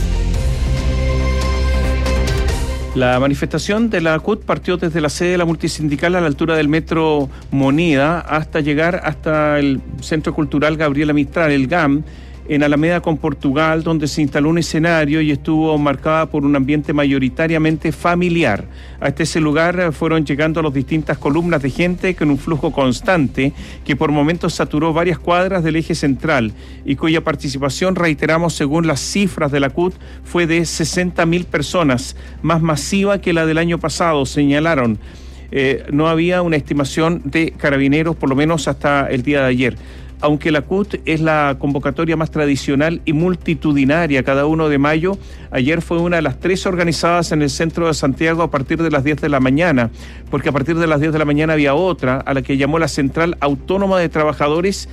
La manifestación de la C U T partió desde la sede de la multisindical a la altura del Metro Moneda hasta llegar hasta el Centro Cultural Gabriela Mistral, el G A M, en Alameda con Portugal, donde se instaló un escenario y estuvo marcada por un ambiente mayoritariamente familiar. Hasta ese lugar fueron llegando las distintas columnas de gente con un flujo constante que por momentos saturó varias cuadras del eje central y cuya participación, reiteramos, según las cifras de la C U T, fue de sesenta mil personas, más masiva que la del año pasado, señalaron. Eh, no había una estimación de carabineros, por lo menos hasta el día de ayer. Aunque la C U T es la convocatoria más tradicional y multitudinaria cada uno de mayo, ayer fue una de las tres organizadas en el centro de Santiago a partir de las diez de la mañana, porque a partir de las diez de la mañana había otra, a la que llamó la Central Autónoma de Trabajadores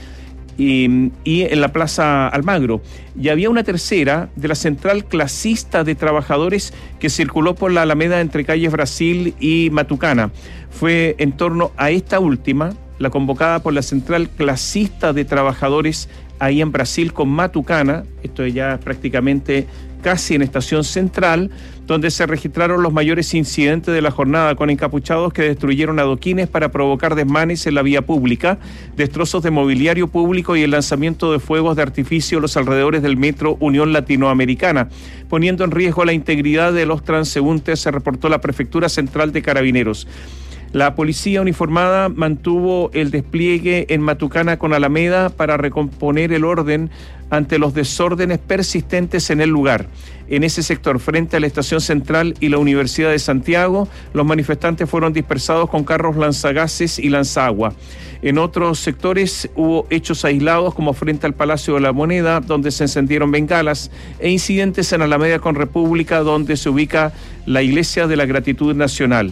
y, y en la Plaza Almagro. Y había una tercera de la Central Clasista de Trabajadores que circuló por la Alameda entre calles Brasil y Matucana. Fue en torno a esta última, la convocada por la Central Clasista de Trabajadores ahí en Brasil con Matucana, esto ya prácticamente casi en Estación Central, donde se registraron los mayores incidentes de la jornada con encapuchados que destruyeron adoquines para provocar desmanes en la vía pública, destrozos de mobiliario público y el lanzamiento de fuegos de artificio a los alrededores del Metro Unión Latinoamericana, poniendo en riesgo la integridad de los transeúntes, se reportó la Prefectura Central de Carabineros. La policía uniformada mantuvo el despliegue en Matucana con Alameda para recomponer el orden ante los desórdenes persistentes en el lugar. En ese sector, frente a la Estación Central y la Universidad de Santiago, los manifestantes fueron dispersados con carros lanzagases y lanzagua. En otros sectores hubo hechos aislados, como frente al Palacio de la Moneda, donde se encendieron bengalas, e incidentes en Alameda con República, donde se ubica la Iglesia de la Gratitud Nacional.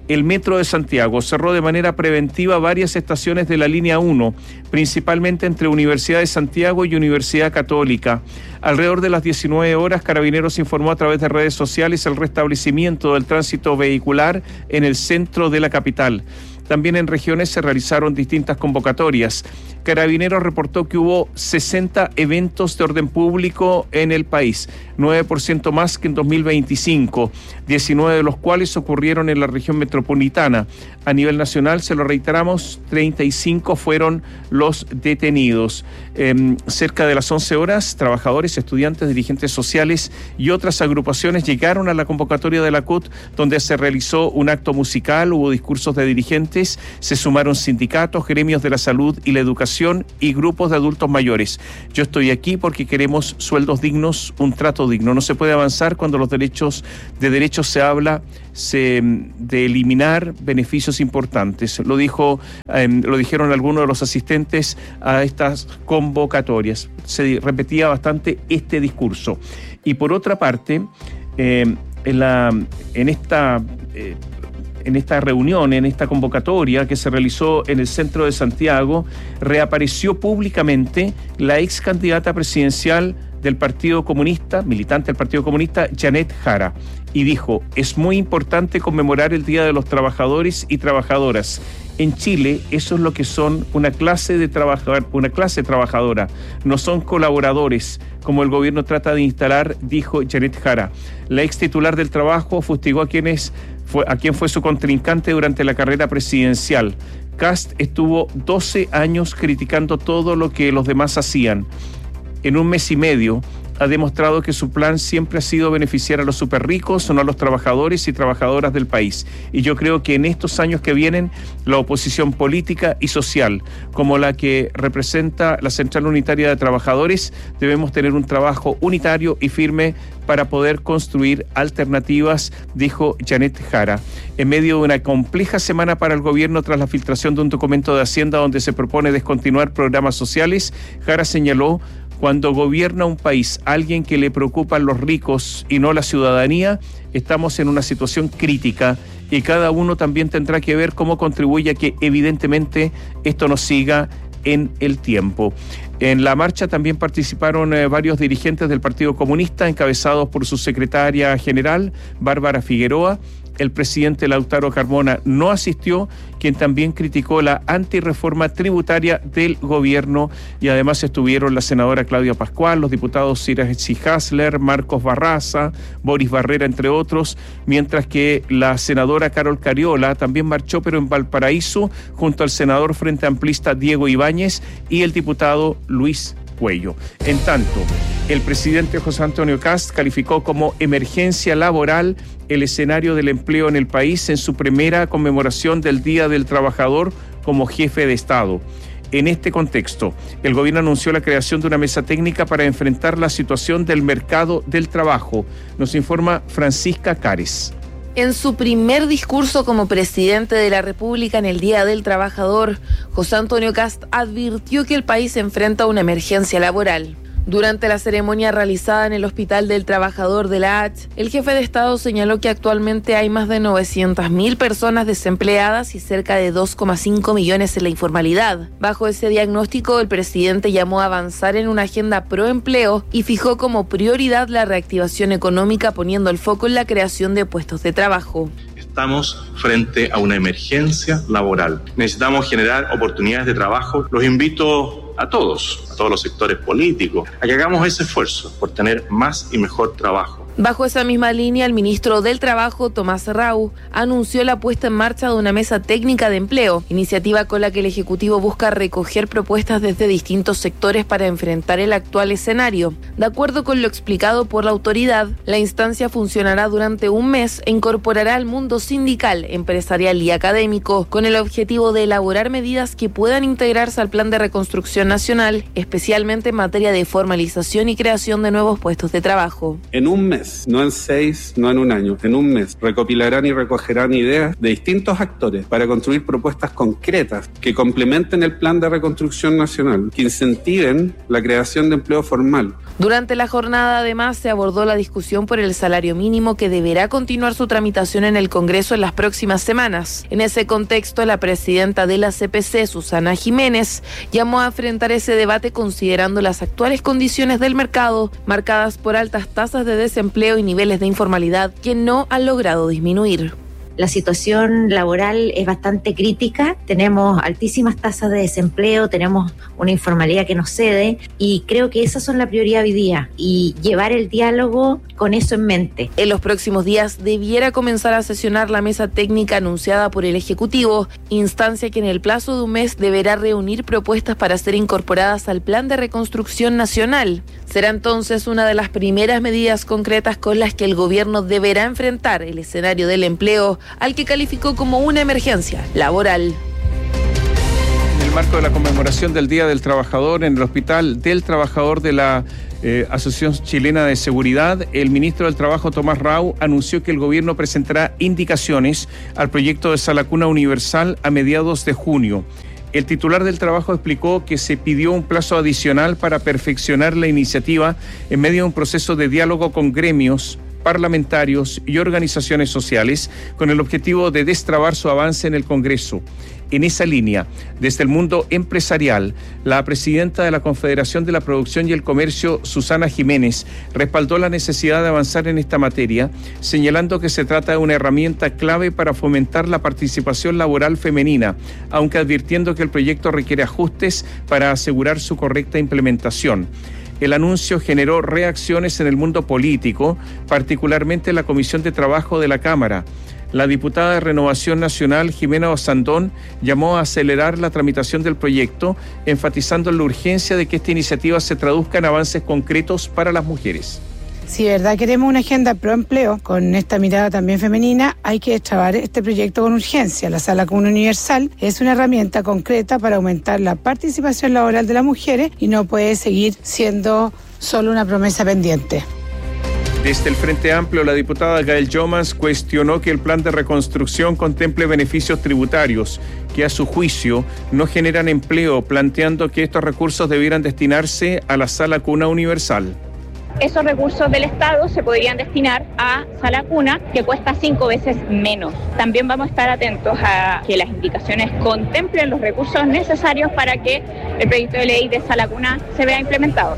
El Metro de Santiago cerró de manera preventiva varias estaciones de la línea uno, principalmente entre Universidad de Santiago y Universidad Católica. Alrededor de las diecinueve horas, Carabineros informó a través de redes sociales el restablecimiento del tránsito vehicular en el centro de la capital. También en regiones se realizaron distintas convocatorias. Carabineros reportó que hubo sesenta eventos de orden público en el país, nueve por ciento más que en dos mil veinticinco, diecinueve de los cuales ocurrieron en la región metropolitana. A nivel nacional, se lo reiteramos, treinta y cinco fueron los detenidos. Eh, cerca de las once horas, trabajadores, estudiantes, dirigentes sociales y otras agrupaciones llegaron a la convocatoria de la C U T, donde se realizó un acto musical, hubo discursos de dirigentes, se sumaron sindicatos, gremios de la salud y la educación y grupos de adultos mayores. Yo estoy aquí porque queremos sueldos dignos, un trato digno. No se puede avanzar cuando los derechos de derechos se habla se, de eliminar beneficios importantes. Lo dijo, eh, lo dijeron algunos de los asistentes a estas convocatorias. Se repetía bastante este discurso. Y por otra parte, eh, en la en esta eh, En esta reunión, en esta convocatoria que se realizó en el centro de Santiago, reapareció públicamente la ex candidata presidencial del Partido Comunista, militante del Partido Comunista, Janet Jara, y dijo: es muy importante conmemorar el Día de los Trabajadores y Trabajadoras. En Chile, eso es lo que son una clase de trabajador, una clase trabajadora, no son colaboradores, como el gobierno trata de instalar, dijo Janet Jara. La ex titular del Trabajo fustigó a quienes fue, a quien fue su contrincante durante la carrera presidencial. Kast estuvo doce años criticando todo lo que los demás hacían. En un mes y medio ha demostrado que su plan siempre ha sido beneficiar a los superricos, no a los trabajadores y trabajadoras del país. Y yo creo que en estos años que vienen, la oposición política y social, como la que representa la Central Unitaria de Trabajadores, debemos tener un trabajo unitario y firme para poder construir alternativas, dijo Janet Jara. En medio de una compleja semana para el gobierno tras la filtración de un documento de Hacienda donde se propone descontinuar programas sociales, Jara señaló: cuando gobierna un país alguien que le preocupan los ricos y no la ciudadanía, estamos en una situación crítica y cada uno también tendrá que ver cómo contribuye a que evidentemente esto no siga en el tiempo. En la marcha también participaron eh, varios dirigentes del Partido Comunista, encabezados por su secretaria general, Bárbara Figueroa. El presidente Lautaro Carmona no asistió, quien también criticó la antirreforma tributaria del gobierno, y además estuvieron la senadora Claudia Pascual, los diputados Irachi Hasler, Marcos Barraza, Boris Barrera, entre otros, mientras que la senadora Carol Cariola también marchó, pero en Valparaíso, junto al senador Frente Amplista Diego Ibáñez y el diputado Luis Cuello. En tanto, el presidente José Antonio Kast calificó como emergencia laboral el escenario del empleo en el país en su primera conmemoración del Día del Trabajador como jefe de Estado. En este contexto, el gobierno anunció la creación de una mesa técnica para enfrentar la situación del mercado del trabajo. Nos informa Francisca Cares. En su primer discurso como presidente de la República en el Día del Trabajador, José Antonio Kast advirtió que el país enfrenta una emergencia laboral. Durante la ceremonia realizada en el Hospital del Trabajador de la H, el jefe de Estado señaló que actualmente hay más de novecientas mil personas desempleadas y cerca de dos coma cinco millones en la informalidad. Bajo ese diagnóstico, el presidente llamó a avanzar en una agenda pro empleo y fijó como prioridad la reactivación económica, poniendo el foco en la creación de puestos de trabajo. Estamos frente a una emergencia laboral. Necesitamos generar oportunidades de trabajo. Los invito a todos, a todos los sectores políticos, a que hagamos ese esfuerzo por tener más y mejor trabajo. Bajo esa misma línea, el ministro del Trabajo, Tomás Rau, anunció la puesta en marcha de una mesa técnica de empleo, iniciativa con la que el Ejecutivo busca recoger propuestas desde distintos sectores para enfrentar el actual escenario. De acuerdo con lo explicado por la autoridad, la instancia funcionará durante un mes e incorporará al mundo sindical, empresarial y académico, con el objetivo de elaborar medidas que puedan integrarse al Plan de Reconstrucción Nacional, especialmente en materia de formalización y creación de nuevos puestos de trabajo. En un mes, no en seis, no en un año, en un mes, recopilarán y recogerán ideas de distintos actores para construir propuestas concretas que complementen el Plan de Reconstrucción Nacional, que incentiven la creación de empleo formal, Durante la jornada, además, se abordó la discusión por el salario mínimo que deberá continuar su tramitación en el Congreso en las próximas semanas. En ese contexto, la presidenta de la C P C, Susana Jiménez, llamó a enfrentar ese debate considerando las actuales condiciones del mercado, marcadas por altas tasas de desempleo y niveles de informalidad que no han logrado disminuir. La situación laboral es bastante crítica, tenemos altísimas tasas de desempleo, tenemos una informalidad que nos cede y creo que esas son la prioridad hoy día y llevar el diálogo con eso en mente. En los próximos días debiera comenzar a sesionar la mesa técnica anunciada por el Ejecutivo, instancia que en el plazo de un mes deberá reunir propuestas para ser incorporadas al Plan de Reconstrucción Nacional. Será entonces una de las primeras medidas concretas con las que el gobierno deberá enfrentar el escenario del empleo, al que calificó como una emergencia laboral. En el marco de la conmemoración del Día del Trabajador en el Hospital del Trabajador de la eh, Asociación Chilena de Seguridad, el ministro del Trabajo, Tomás Rau, anunció que el gobierno presentará indicaciones al proyecto de Sala Cuna Universal a mediados de junio. El titular del trabajo explicó que se pidió un plazo adicional para perfeccionar la iniciativa en medio de un proceso de diálogo con gremios, parlamentarios y organizaciones sociales con el objetivo de destrabar su avance en el Congreso. En esa línea, desde el mundo empresarial, la presidenta de la Confederación de la Producción y el Comercio, Susana Jiménez, respaldó la necesidad de avanzar en esta materia, señalando que se trata de una herramienta clave para fomentar la participación laboral femenina, aunque advirtiendo que el proyecto requiere ajustes para asegurar su correcta implementación. El anuncio generó reacciones en el mundo político, particularmente en la Comisión de Trabajo de la Cámara. La diputada de Renovación Nacional, Jimena Osandón, llamó a acelerar la tramitación del proyecto, enfatizando la urgencia de que esta iniciativa se traduzca en avances concretos para las mujeres. Si de verdad queremos una agenda pro empleo, con esta mirada también femenina, hay que destrabar este proyecto con urgencia. La Sala Cuna Universal es una herramienta concreta para aumentar la participación laboral de las mujeres y no puede seguir siendo solo una promesa pendiente. Desde el Frente Amplio, la diputada Gael Yomans cuestionó que el plan de reconstrucción contemple beneficios tributarios que a su juicio no generan empleo, planteando que estos recursos debieran destinarse a la Sala Cuna Universal. Esos recursos del Estado se podrían destinar a Sala Cuna, que cuesta cinco veces menos. También vamos a estar atentos a que las indicaciones contemplen los recursos necesarios para que el proyecto de ley de Sala Cuna se vea implementado.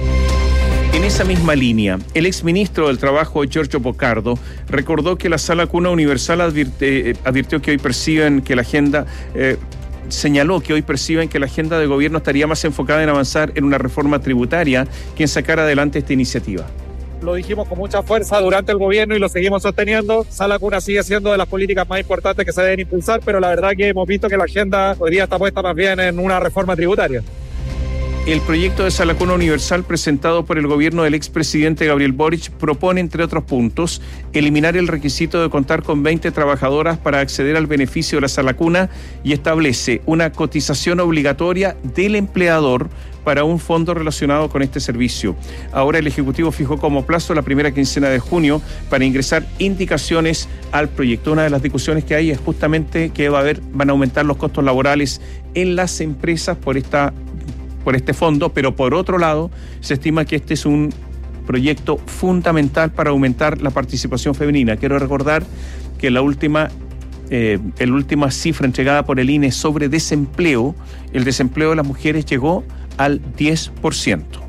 En esa misma línea, el exministro del Trabajo, Giorgio Bocardo, recordó que la Sala Cuna Universal advirte, eh, advirtió que hoy perciben que la agenda... Eh, señaló que hoy perciben que la agenda de gobierno estaría más enfocada en avanzar en una reforma tributaria que en sacar adelante esta iniciativa. Lo dijimos con mucha fuerza durante el gobierno y lo seguimos sosteniendo. Sala Cuna sigue siendo de las políticas más importantes que se deben impulsar, pero la verdad que hemos visto que la agenda hoy día está puesta más bien en una reforma tributaria. El proyecto de Sala Cuna Universal presentado por el gobierno del expresidente Gabriel Boric propone, entre otros puntos, eliminar el requisito de contar con veinte trabajadoras para acceder al beneficio de la Sala Cuna y establece una cotización obligatoria del empleador para un fondo relacionado con este servicio. Ahora el Ejecutivo fijó como plazo la primera quincena de junio para ingresar indicaciones al proyecto. Una de las discusiones que hay es justamente que va a haber, van a aumentar los costos laborales en las empresas por esta por este fondo, pero por otro lado se estima que este es un proyecto fundamental para aumentar la participación femenina. Quiero recordar que la última, eh, la última cifra entregada por el I N E sobre desempleo, el desempleo de las mujeres llegó al diez por ciento.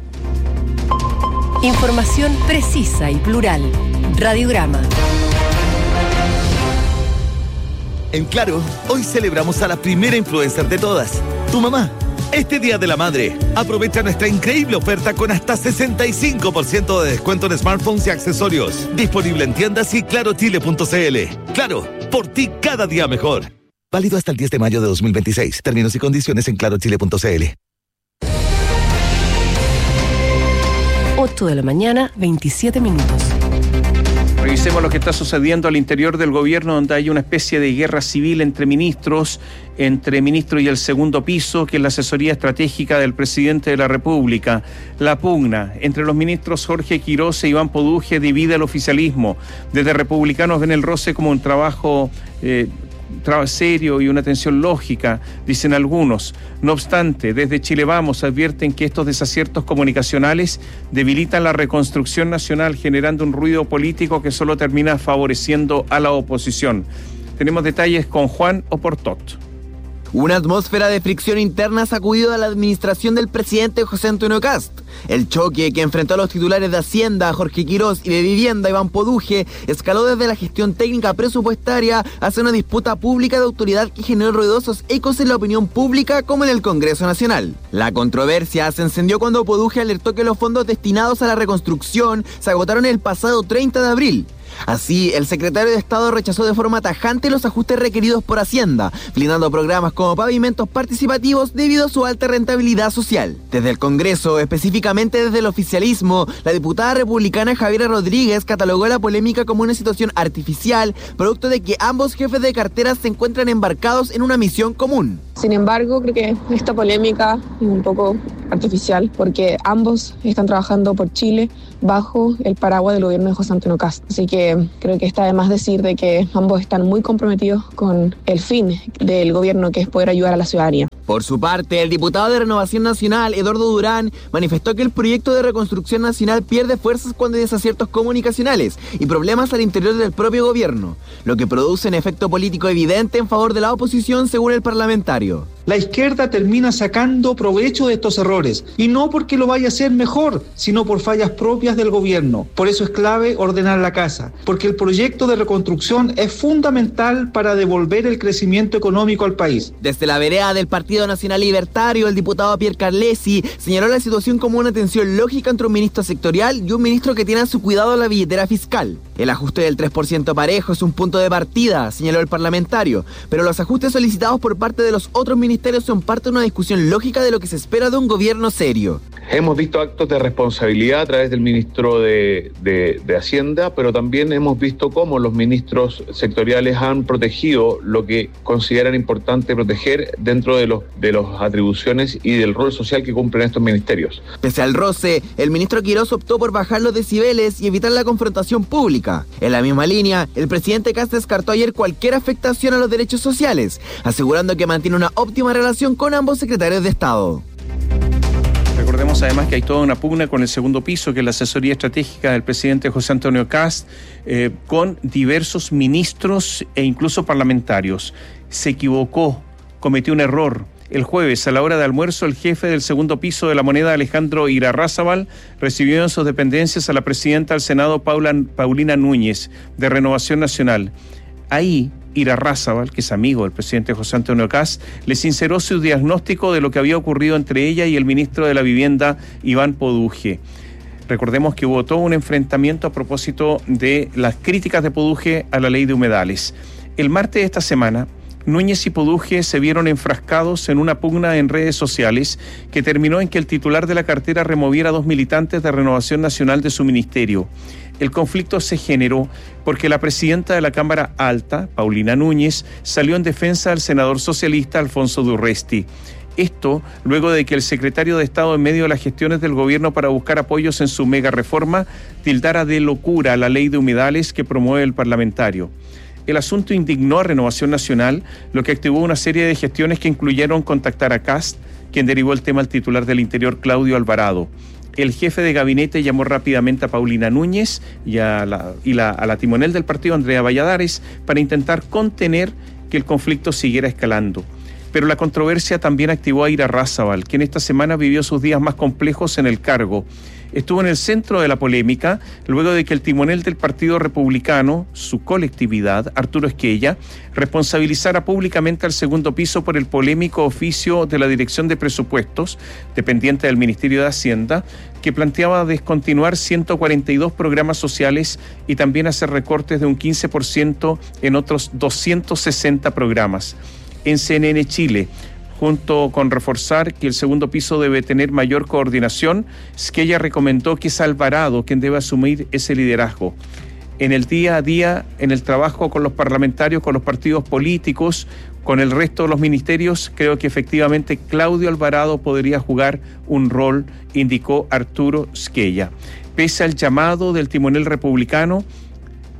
Información precisa y plural. Radiograma. En Claro, hoy celebramos a la primera influencer de todas, tu mamá. Este Día de la Madre, aprovecha nuestra increíble oferta con hasta sesenta y cinco por ciento de descuento en smartphones y accesorios. Disponible en tiendas y claro chile punto c l. Claro, por ti cada día mejor. Válido hasta el diez de mayo de dos mil veintiséis. Términos y condiciones en claro chile punto c l. ocho de la mañana, veintisiete minutos. Revisemos lo que está sucediendo al interior del gobierno, donde hay una especie de guerra civil entre ministros, entre ministro y el segundo piso, que es la asesoría estratégica del presidente de la República. La pugna entre los ministros Jorge Quiroz e Iván Poduje divide el oficialismo. Desde republicanos ven el roce como un trabajo... Eh, trabajo serio y una atención lógica, dicen algunos. No obstante, desde Chile Vamos advierten que estos desaciertos comunicacionales debilitan la reconstrucción nacional, generando un ruido político que solo termina favoreciendo a la oposición. Tenemos detalles con Juan Oportot. Una atmósfera de fricción interna ha sacudido a la administración del presidente José Antonio Kast. El choque que enfrentó a los titulares de Hacienda, Jorge Quirós, y de Vivienda, Iván Poduje, escaló desde la gestión técnica presupuestaria hacia una disputa pública de autoridad que generó ruidosos ecos en la opinión pública como en el Congreso Nacional. La controversia se encendió cuando Poduje alertó que los fondos destinados a la reconstrucción se agotaron el pasado treinta de abril. Así, el secretario de Estado rechazó de forma tajante los ajustes requeridos por Hacienda, blindando programas como pavimentos participativos debido a su alta rentabilidad social. Desde el Congreso, específicamente desde el oficialismo, la diputada republicana Javiera Rodríguez catalogó la polémica como una situación artificial, producto de que ambos jefes de carteras se encuentran embarcados en una misión común. Sin embargo, creo que esta polémica es un poco artificial porque ambos están trabajando por Chile bajo el paraguas del gobierno de José Antonio Kast. Así que creo que está de más decir de que ambos están muy comprometidos con el fin del gobierno, que es poder ayudar a la ciudadanía. Por su parte, el diputado de Renovación Nacional, Eduardo Durán, manifestó que el proyecto de reconstrucción nacional pierde fuerzas cuando hay desaciertos comunicacionales y problemas al interior del propio gobierno, lo que produce un efecto político evidente en favor de la oposición, según el parlamentario. La izquierda termina sacando provecho de estos errores, y no porque lo vaya a hacer mejor, sino por fallas propias del gobierno. Por eso es clave ordenar la casa, porque el proyecto de reconstrucción es fundamental para devolver el crecimiento económico al país. Desde la vereda del Partido Nacional Libertario, el diputado Pierre Carlesi señaló la situación como una tensión lógica entre un ministro sectorial y un ministro que tiene a su cuidado la billetera fiscal. El ajuste del tres por ciento parejo es un punto de partida, señaló el parlamentario, pero los ajustes solicitados por parte de los otros ministerios son parte de una discusión lógica de lo que se espera de un gobierno serio. Hemos visto actos de responsabilidad a través del ministro de, de, de Hacienda, pero también hemos visto cómo los ministros sectoriales han protegido lo que consideran importante proteger dentro de los de las atribuciones y del rol social que cumplen estos ministerios. Pese al roce, el ministro Quirós optó por bajar los decibeles y evitar la confrontación pública. En la misma línea, el presidente Kast descartó ayer cualquier afectación a los derechos sociales, asegurando que mantiene una óptima relación con ambos secretarios de Estado. Recordemos además que hay toda una pugna con el segundo piso, que es la asesoría estratégica del presidente José Antonio Kast, eh, con diversos ministros e incluso parlamentarios. Se equivocó, cometió un error. El jueves, a la hora de almuerzo, el jefe del segundo piso de La Moneda, Alejandro Irarrázaval, recibió en sus dependencias a la presidenta del Senado, Paula, Paulina Núñez, de Renovación Nacional. Ahí, Irarrázaval, que es amigo del presidente José Antonio Kast, le sinceró su diagnóstico de lo que había ocurrido entre ella y el ministro de la Vivienda, Iván Poduje. Recordemos que hubo todo un enfrentamiento a propósito de las críticas de Poduje a la ley de humedales. El martes de esta semana, Núñez y Poduje se vieron enfrascados en una pugna en redes sociales que terminó en que el titular de la cartera removiera a dos militantes de Renovación Nacional de su ministerio. El conflicto se generó porque la presidenta de la Cámara Alta, Paulina Núñez, salió en defensa del senador socialista Alfonso Durresti. Esto luego de que el secretario de Estado, en medio de las gestiones del gobierno para buscar apoyos en su mega reforma, tildara de locura la ley de humedales que promueve el parlamentario. El asunto indignó a Renovación Nacional, lo que activó una serie de gestiones que incluyeron contactar a Kast, quien derivó el tema al titular del Interior, Claudio Alvarado. El jefe de gabinete llamó rápidamente a Paulina Núñez y a la, y la, a la timonel del partido, Andrea Valladares, para intentar contener que el conflicto siguiera escalando. Pero la controversia también activó a Irarrázaval, quien esta semana vivió sus días más complejos en el cargo. Estuvo en el centro de la polémica luego de que el timonel del Partido Republicano, su colectividad, Arturo Esquella, responsabilizara públicamente al segundo piso por el polémico oficio de la Dirección de Presupuestos, dependiente del Ministerio de Hacienda, que planteaba descontinuar ciento cuarenta y dos programas sociales y también hacer recortes de un quince por ciento en otros doscientos sesenta programas. En C N N Chile, junto con reforzar que el segundo piso debe tener mayor coordinación, Esquella recomendó que es Alvarado quien debe asumir ese liderazgo. En el día a día, en el trabajo con los parlamentarios, con los partidos políticos, con el resto de los ministerios, creo que efectivamente Claudio Alvarado podría jugar un rol, indicó Arturo Esquella. Pese al llamado del timonel republicano,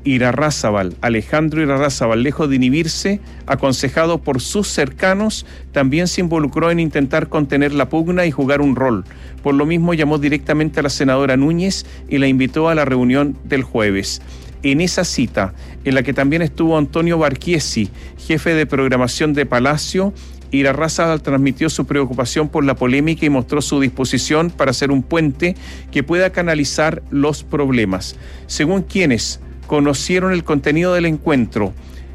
Irarrázaval, Alejandro Irarrázaval, lejos de inhibirse, aconsejado por sus cercanos, también se involucró en intentar contener la pugna y jugar un rol. Por lo mismo llamó directamente a la senadora Núñez y la invitó a la reunión del jueves. En esa cita, en la que también estuvo Antonio Barquiesi, jefe de programación de Palacio, Irarrázaval transmitió su preocupación por la polémica y mostró su disposición para hacer un puente que pueda canalizar los problemas. Según quienes conocieron el contenido del encuentro,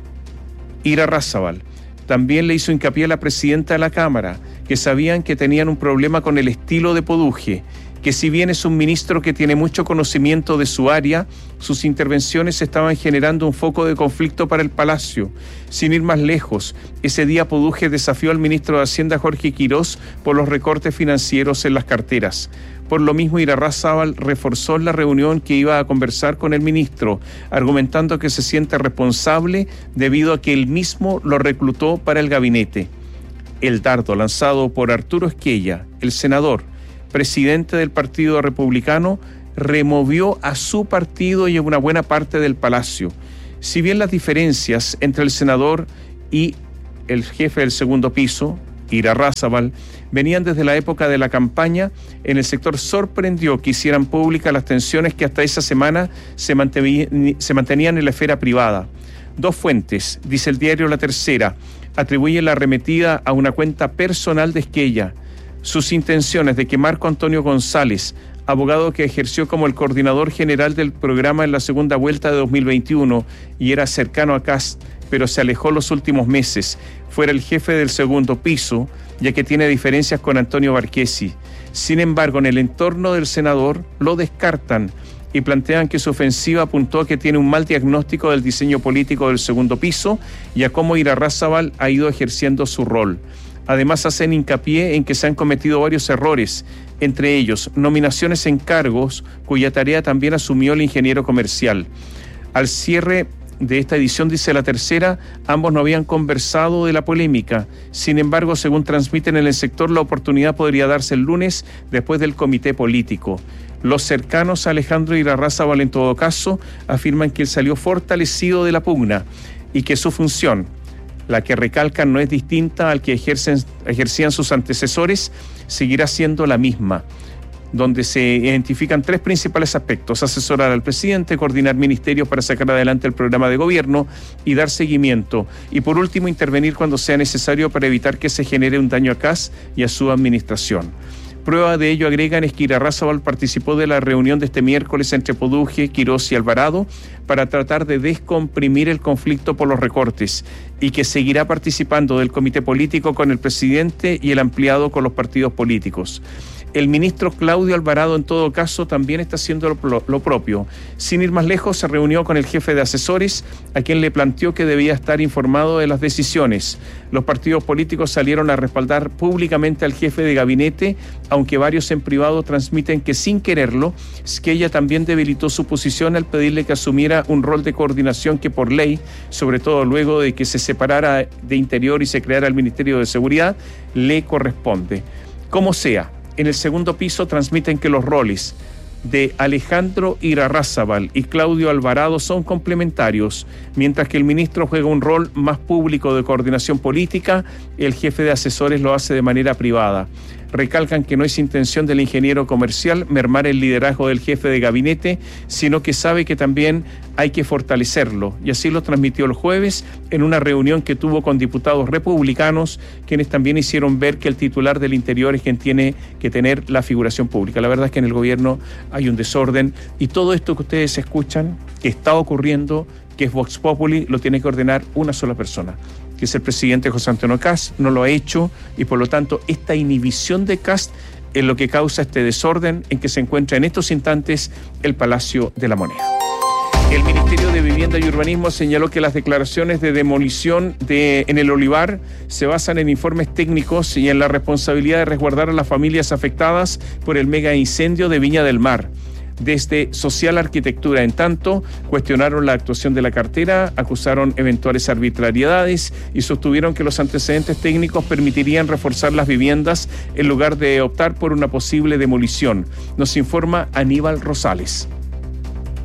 Irarrázaval también le hizo hincapié a la presidenta de la Cámara, que sabían que tenían un problema con el estilo de Poduje, que si bien es un ministro que tiene mucho conocimiento de su área, sus intervenciones estaban generando un foco de conflicto para el Palacio. Sin ir más lejos, ese día Poduje desafió al ministro de Hacienda, Jorge Quirós, por los recortes financieros en las carteras. Por lo mismo, Irarrázaval reforzó en la reunión que iba a conversar con el ministro, argumentando que se siente responsable debido a que él mismo lo reclutó para el gabinete. El dardo lanzado por Arturo Esquella, el senador, presidente del Partido Republicano, removió a su partido y a una buena parte del Palacio. Si bien las diferencias entre el senador y el jefe del segundo piso, Irarrázaval, venían desde la época de la campaña, en el sector sorprendió que hicieran públicas las tensiones que hasta esa semana se mantenían, se mantenían en la esfera privada. Dos fuentes, dice el diario La Tercera, atribuyen la arremetida a una cuenta personal de Esquella. Sus intenciones de que Marco Antonio González, abogado que ejerció como el coordinador general del programa en la segunda vuelta de dos mil veintiuno y era cercano a Kast, pero se alejó los últimos meses, fuera el jefe del segundo piso, ya que tiene diferencias con Antonio Barquiesi. Sin embargo, en el entorno del senador lo descartan y plantean que su ofensiva apuntó a que tiene un mal diagnóstico del diseño político del segundo piso y a cómo Irarrázaval ha ido ejerciendo su rol. Además, hacen hincapié en que se han cometido varios errores, entre ellos nominaciones en cargos cuya tarea también asumió el ingeniero comercial. Al cierre de esta edición, dice La Tercera, ambos no habían conversado de la polémica. Sin embargo, según transmiten en el sector, la oportunidad podría darse el lunes después del comité político. Los cercanos a Alejandro Irarrázaval, en todo caso, afirman que él salió fortalecido de la pugna y que su función, la que recalcan no es distinta al que ejercen, ejercían sus antecesores, seguirá siendo la misma, donde se identifican tres principales aspectos: asesorar al presidente, coordinar ministerios para sacar adelante el programa de gobierno y dar seguimiento, y por último intervenir cuando sea necesario para evitar que se genere un daño a Kast y a su administración. Prueba de ello, agregan, es que Irarrázaval participó de la reunión de este miércoles entre Poduje, Quirós y Alvarado para tratar de descomprimir el conflicto por los recortes y que seguirá participando del comité político con el presidente y el ampliado con los partidos políticos. El ministro Claudio Alvarado, en todo caso, también está haciendo lo, lo propio. Sin ir más lejos, se reunió con el jefe de asesores, a quien le planteó que debía estar informado de las decisiones. Los partidos políticos salieron a respaldar públicamente al jefe de gabinete, aunque varios en privado transmiten que sin quererlo, Esquella también debilitó su posición al pedirle que asumiera un rol de coordinación que por ley, sobre todo luego de que se separara de Interior y se creara el Ministerio de Seguridad, le corresponde. Como sea, en el segundo piso transmiten que los roles de Alejandro Irarrázaval y Claudio Alvarado son complementarios, mientras que el ministro juega un rol más público de coordinación política, el jefe de asesores lo hace de manera privada. Recalcan que no es intención del ingeniero comercial mermar el liderazgo del jefe de gabinete, sino que sabe que también hay que fortalecerlo, y así lo transmitió el jueves en una reunión que tuvo con diputados republicanos, quienes también hicieron ver que el titular del Interior es quien tiene que tener la figuración pública. La verdad es que en el gobierno hay un desorden, y todo esto que ustedes escuchan, que está ocurriendo, que es Vox Populi, lo tiene que ordenar una sola persona, que es el presidente José Antonio Kast. No lo ha hecho, y por lo tanto esta inhibición de Kast es lo que causa este desorden en que se encuentra en estos instantes el Palacio de la Moneda. El Ministerio de Vivienda y Urbanismo señaló que las declaraciones de demolición de, en el Olivar se basan en informes técnicos y en la responsabilidad de resguardar a las familias afectadas por el mega incendio de Viña del Mar. Desde Social Arquitectura, en tanto, cuestionaron la actuación de la cartera, acusaron eventuales arbitrariedades y sostuvieron que los antecedentes técnicos permitirían reforzar las viviendas en lugar de optar por una posible demolición. Nos informa Aníbal Rosales.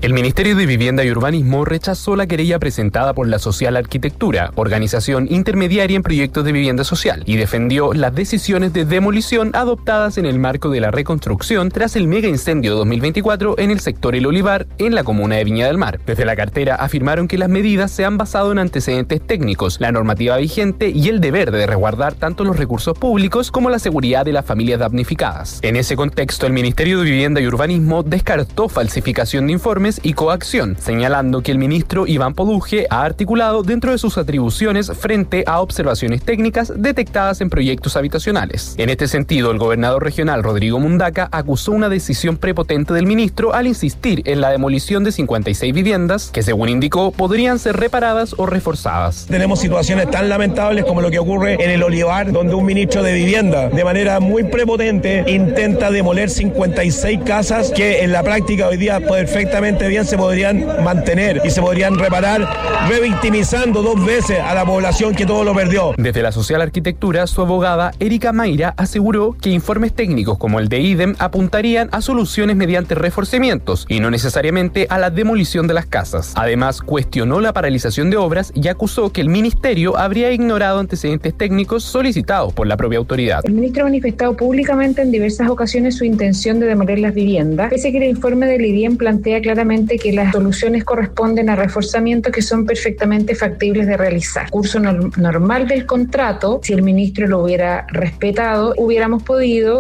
El Ministerio de Vivienda y Urbanismo rechazó la querella presentada por la Social Arquitectura, organización intermediaria en proyectos de vivienda social, y defendió las decisiones de demolición adoptadas en el marco de la reconstrucción tras el mega incendio dos mil veinticuatro en el sector El Olivar, en la comuna de Viña del Mar. Desde la cartera afirmaron que las medidas se han basado en antecedentes técnicos, la normativa vigente y el deber de resguardar tanto los recursos públicos como la seguridad de las familias damnificadas. En ese contexto, el Ministerio de Vivienda y Urbanismo descartó falsificación de informes y coacción, señalando que el ministro Iván Poduje ha articulado dentro de sus atribuciones frente a observaciones técnicas detectadas en proyectos habitacionales. En este sentido, el gobernador regional Rodrigo Mundaca acusó una decisión prepotente del ministro al insistir en la demolición de cincuenta y seis viviendas que, según indicó, podrían ser reparadas o reforzadas. Tenemos situaciones tan lamentables como lo que ocurre en El Olivar, donde un ministro de Vivienda, de manera muy prepotente, intenta demoler cincuenta y seis casas que en la práctica hoy día perfectamente bien se podrían mantener y se podrían reparar, revictimizando dos veces a la población que todo lo perdió. Desde la Social Arquitectura, su abogada Erika Mayra aseguró que informes técnicos como el de IDEM apuntarían a soluciones mediante reforzamientos y no necesariamente a la demolición de las casas. Además, cuestionó la paralización de obras y acusó que el ministerio habría ignorado antecedentes técnicos solicitados por la propia autoridad. El ministro ha manifestado públicamente en diversas ocasiones su intención de demoler las viviendas, pese a que el informe del IDEM plantea claramente que las soluciones corresponden a reforzamientos que son perfectamente factibles de realizar. Curso no- normal del contrato, si el ministro lo hubiera respetado, hubiéramos podido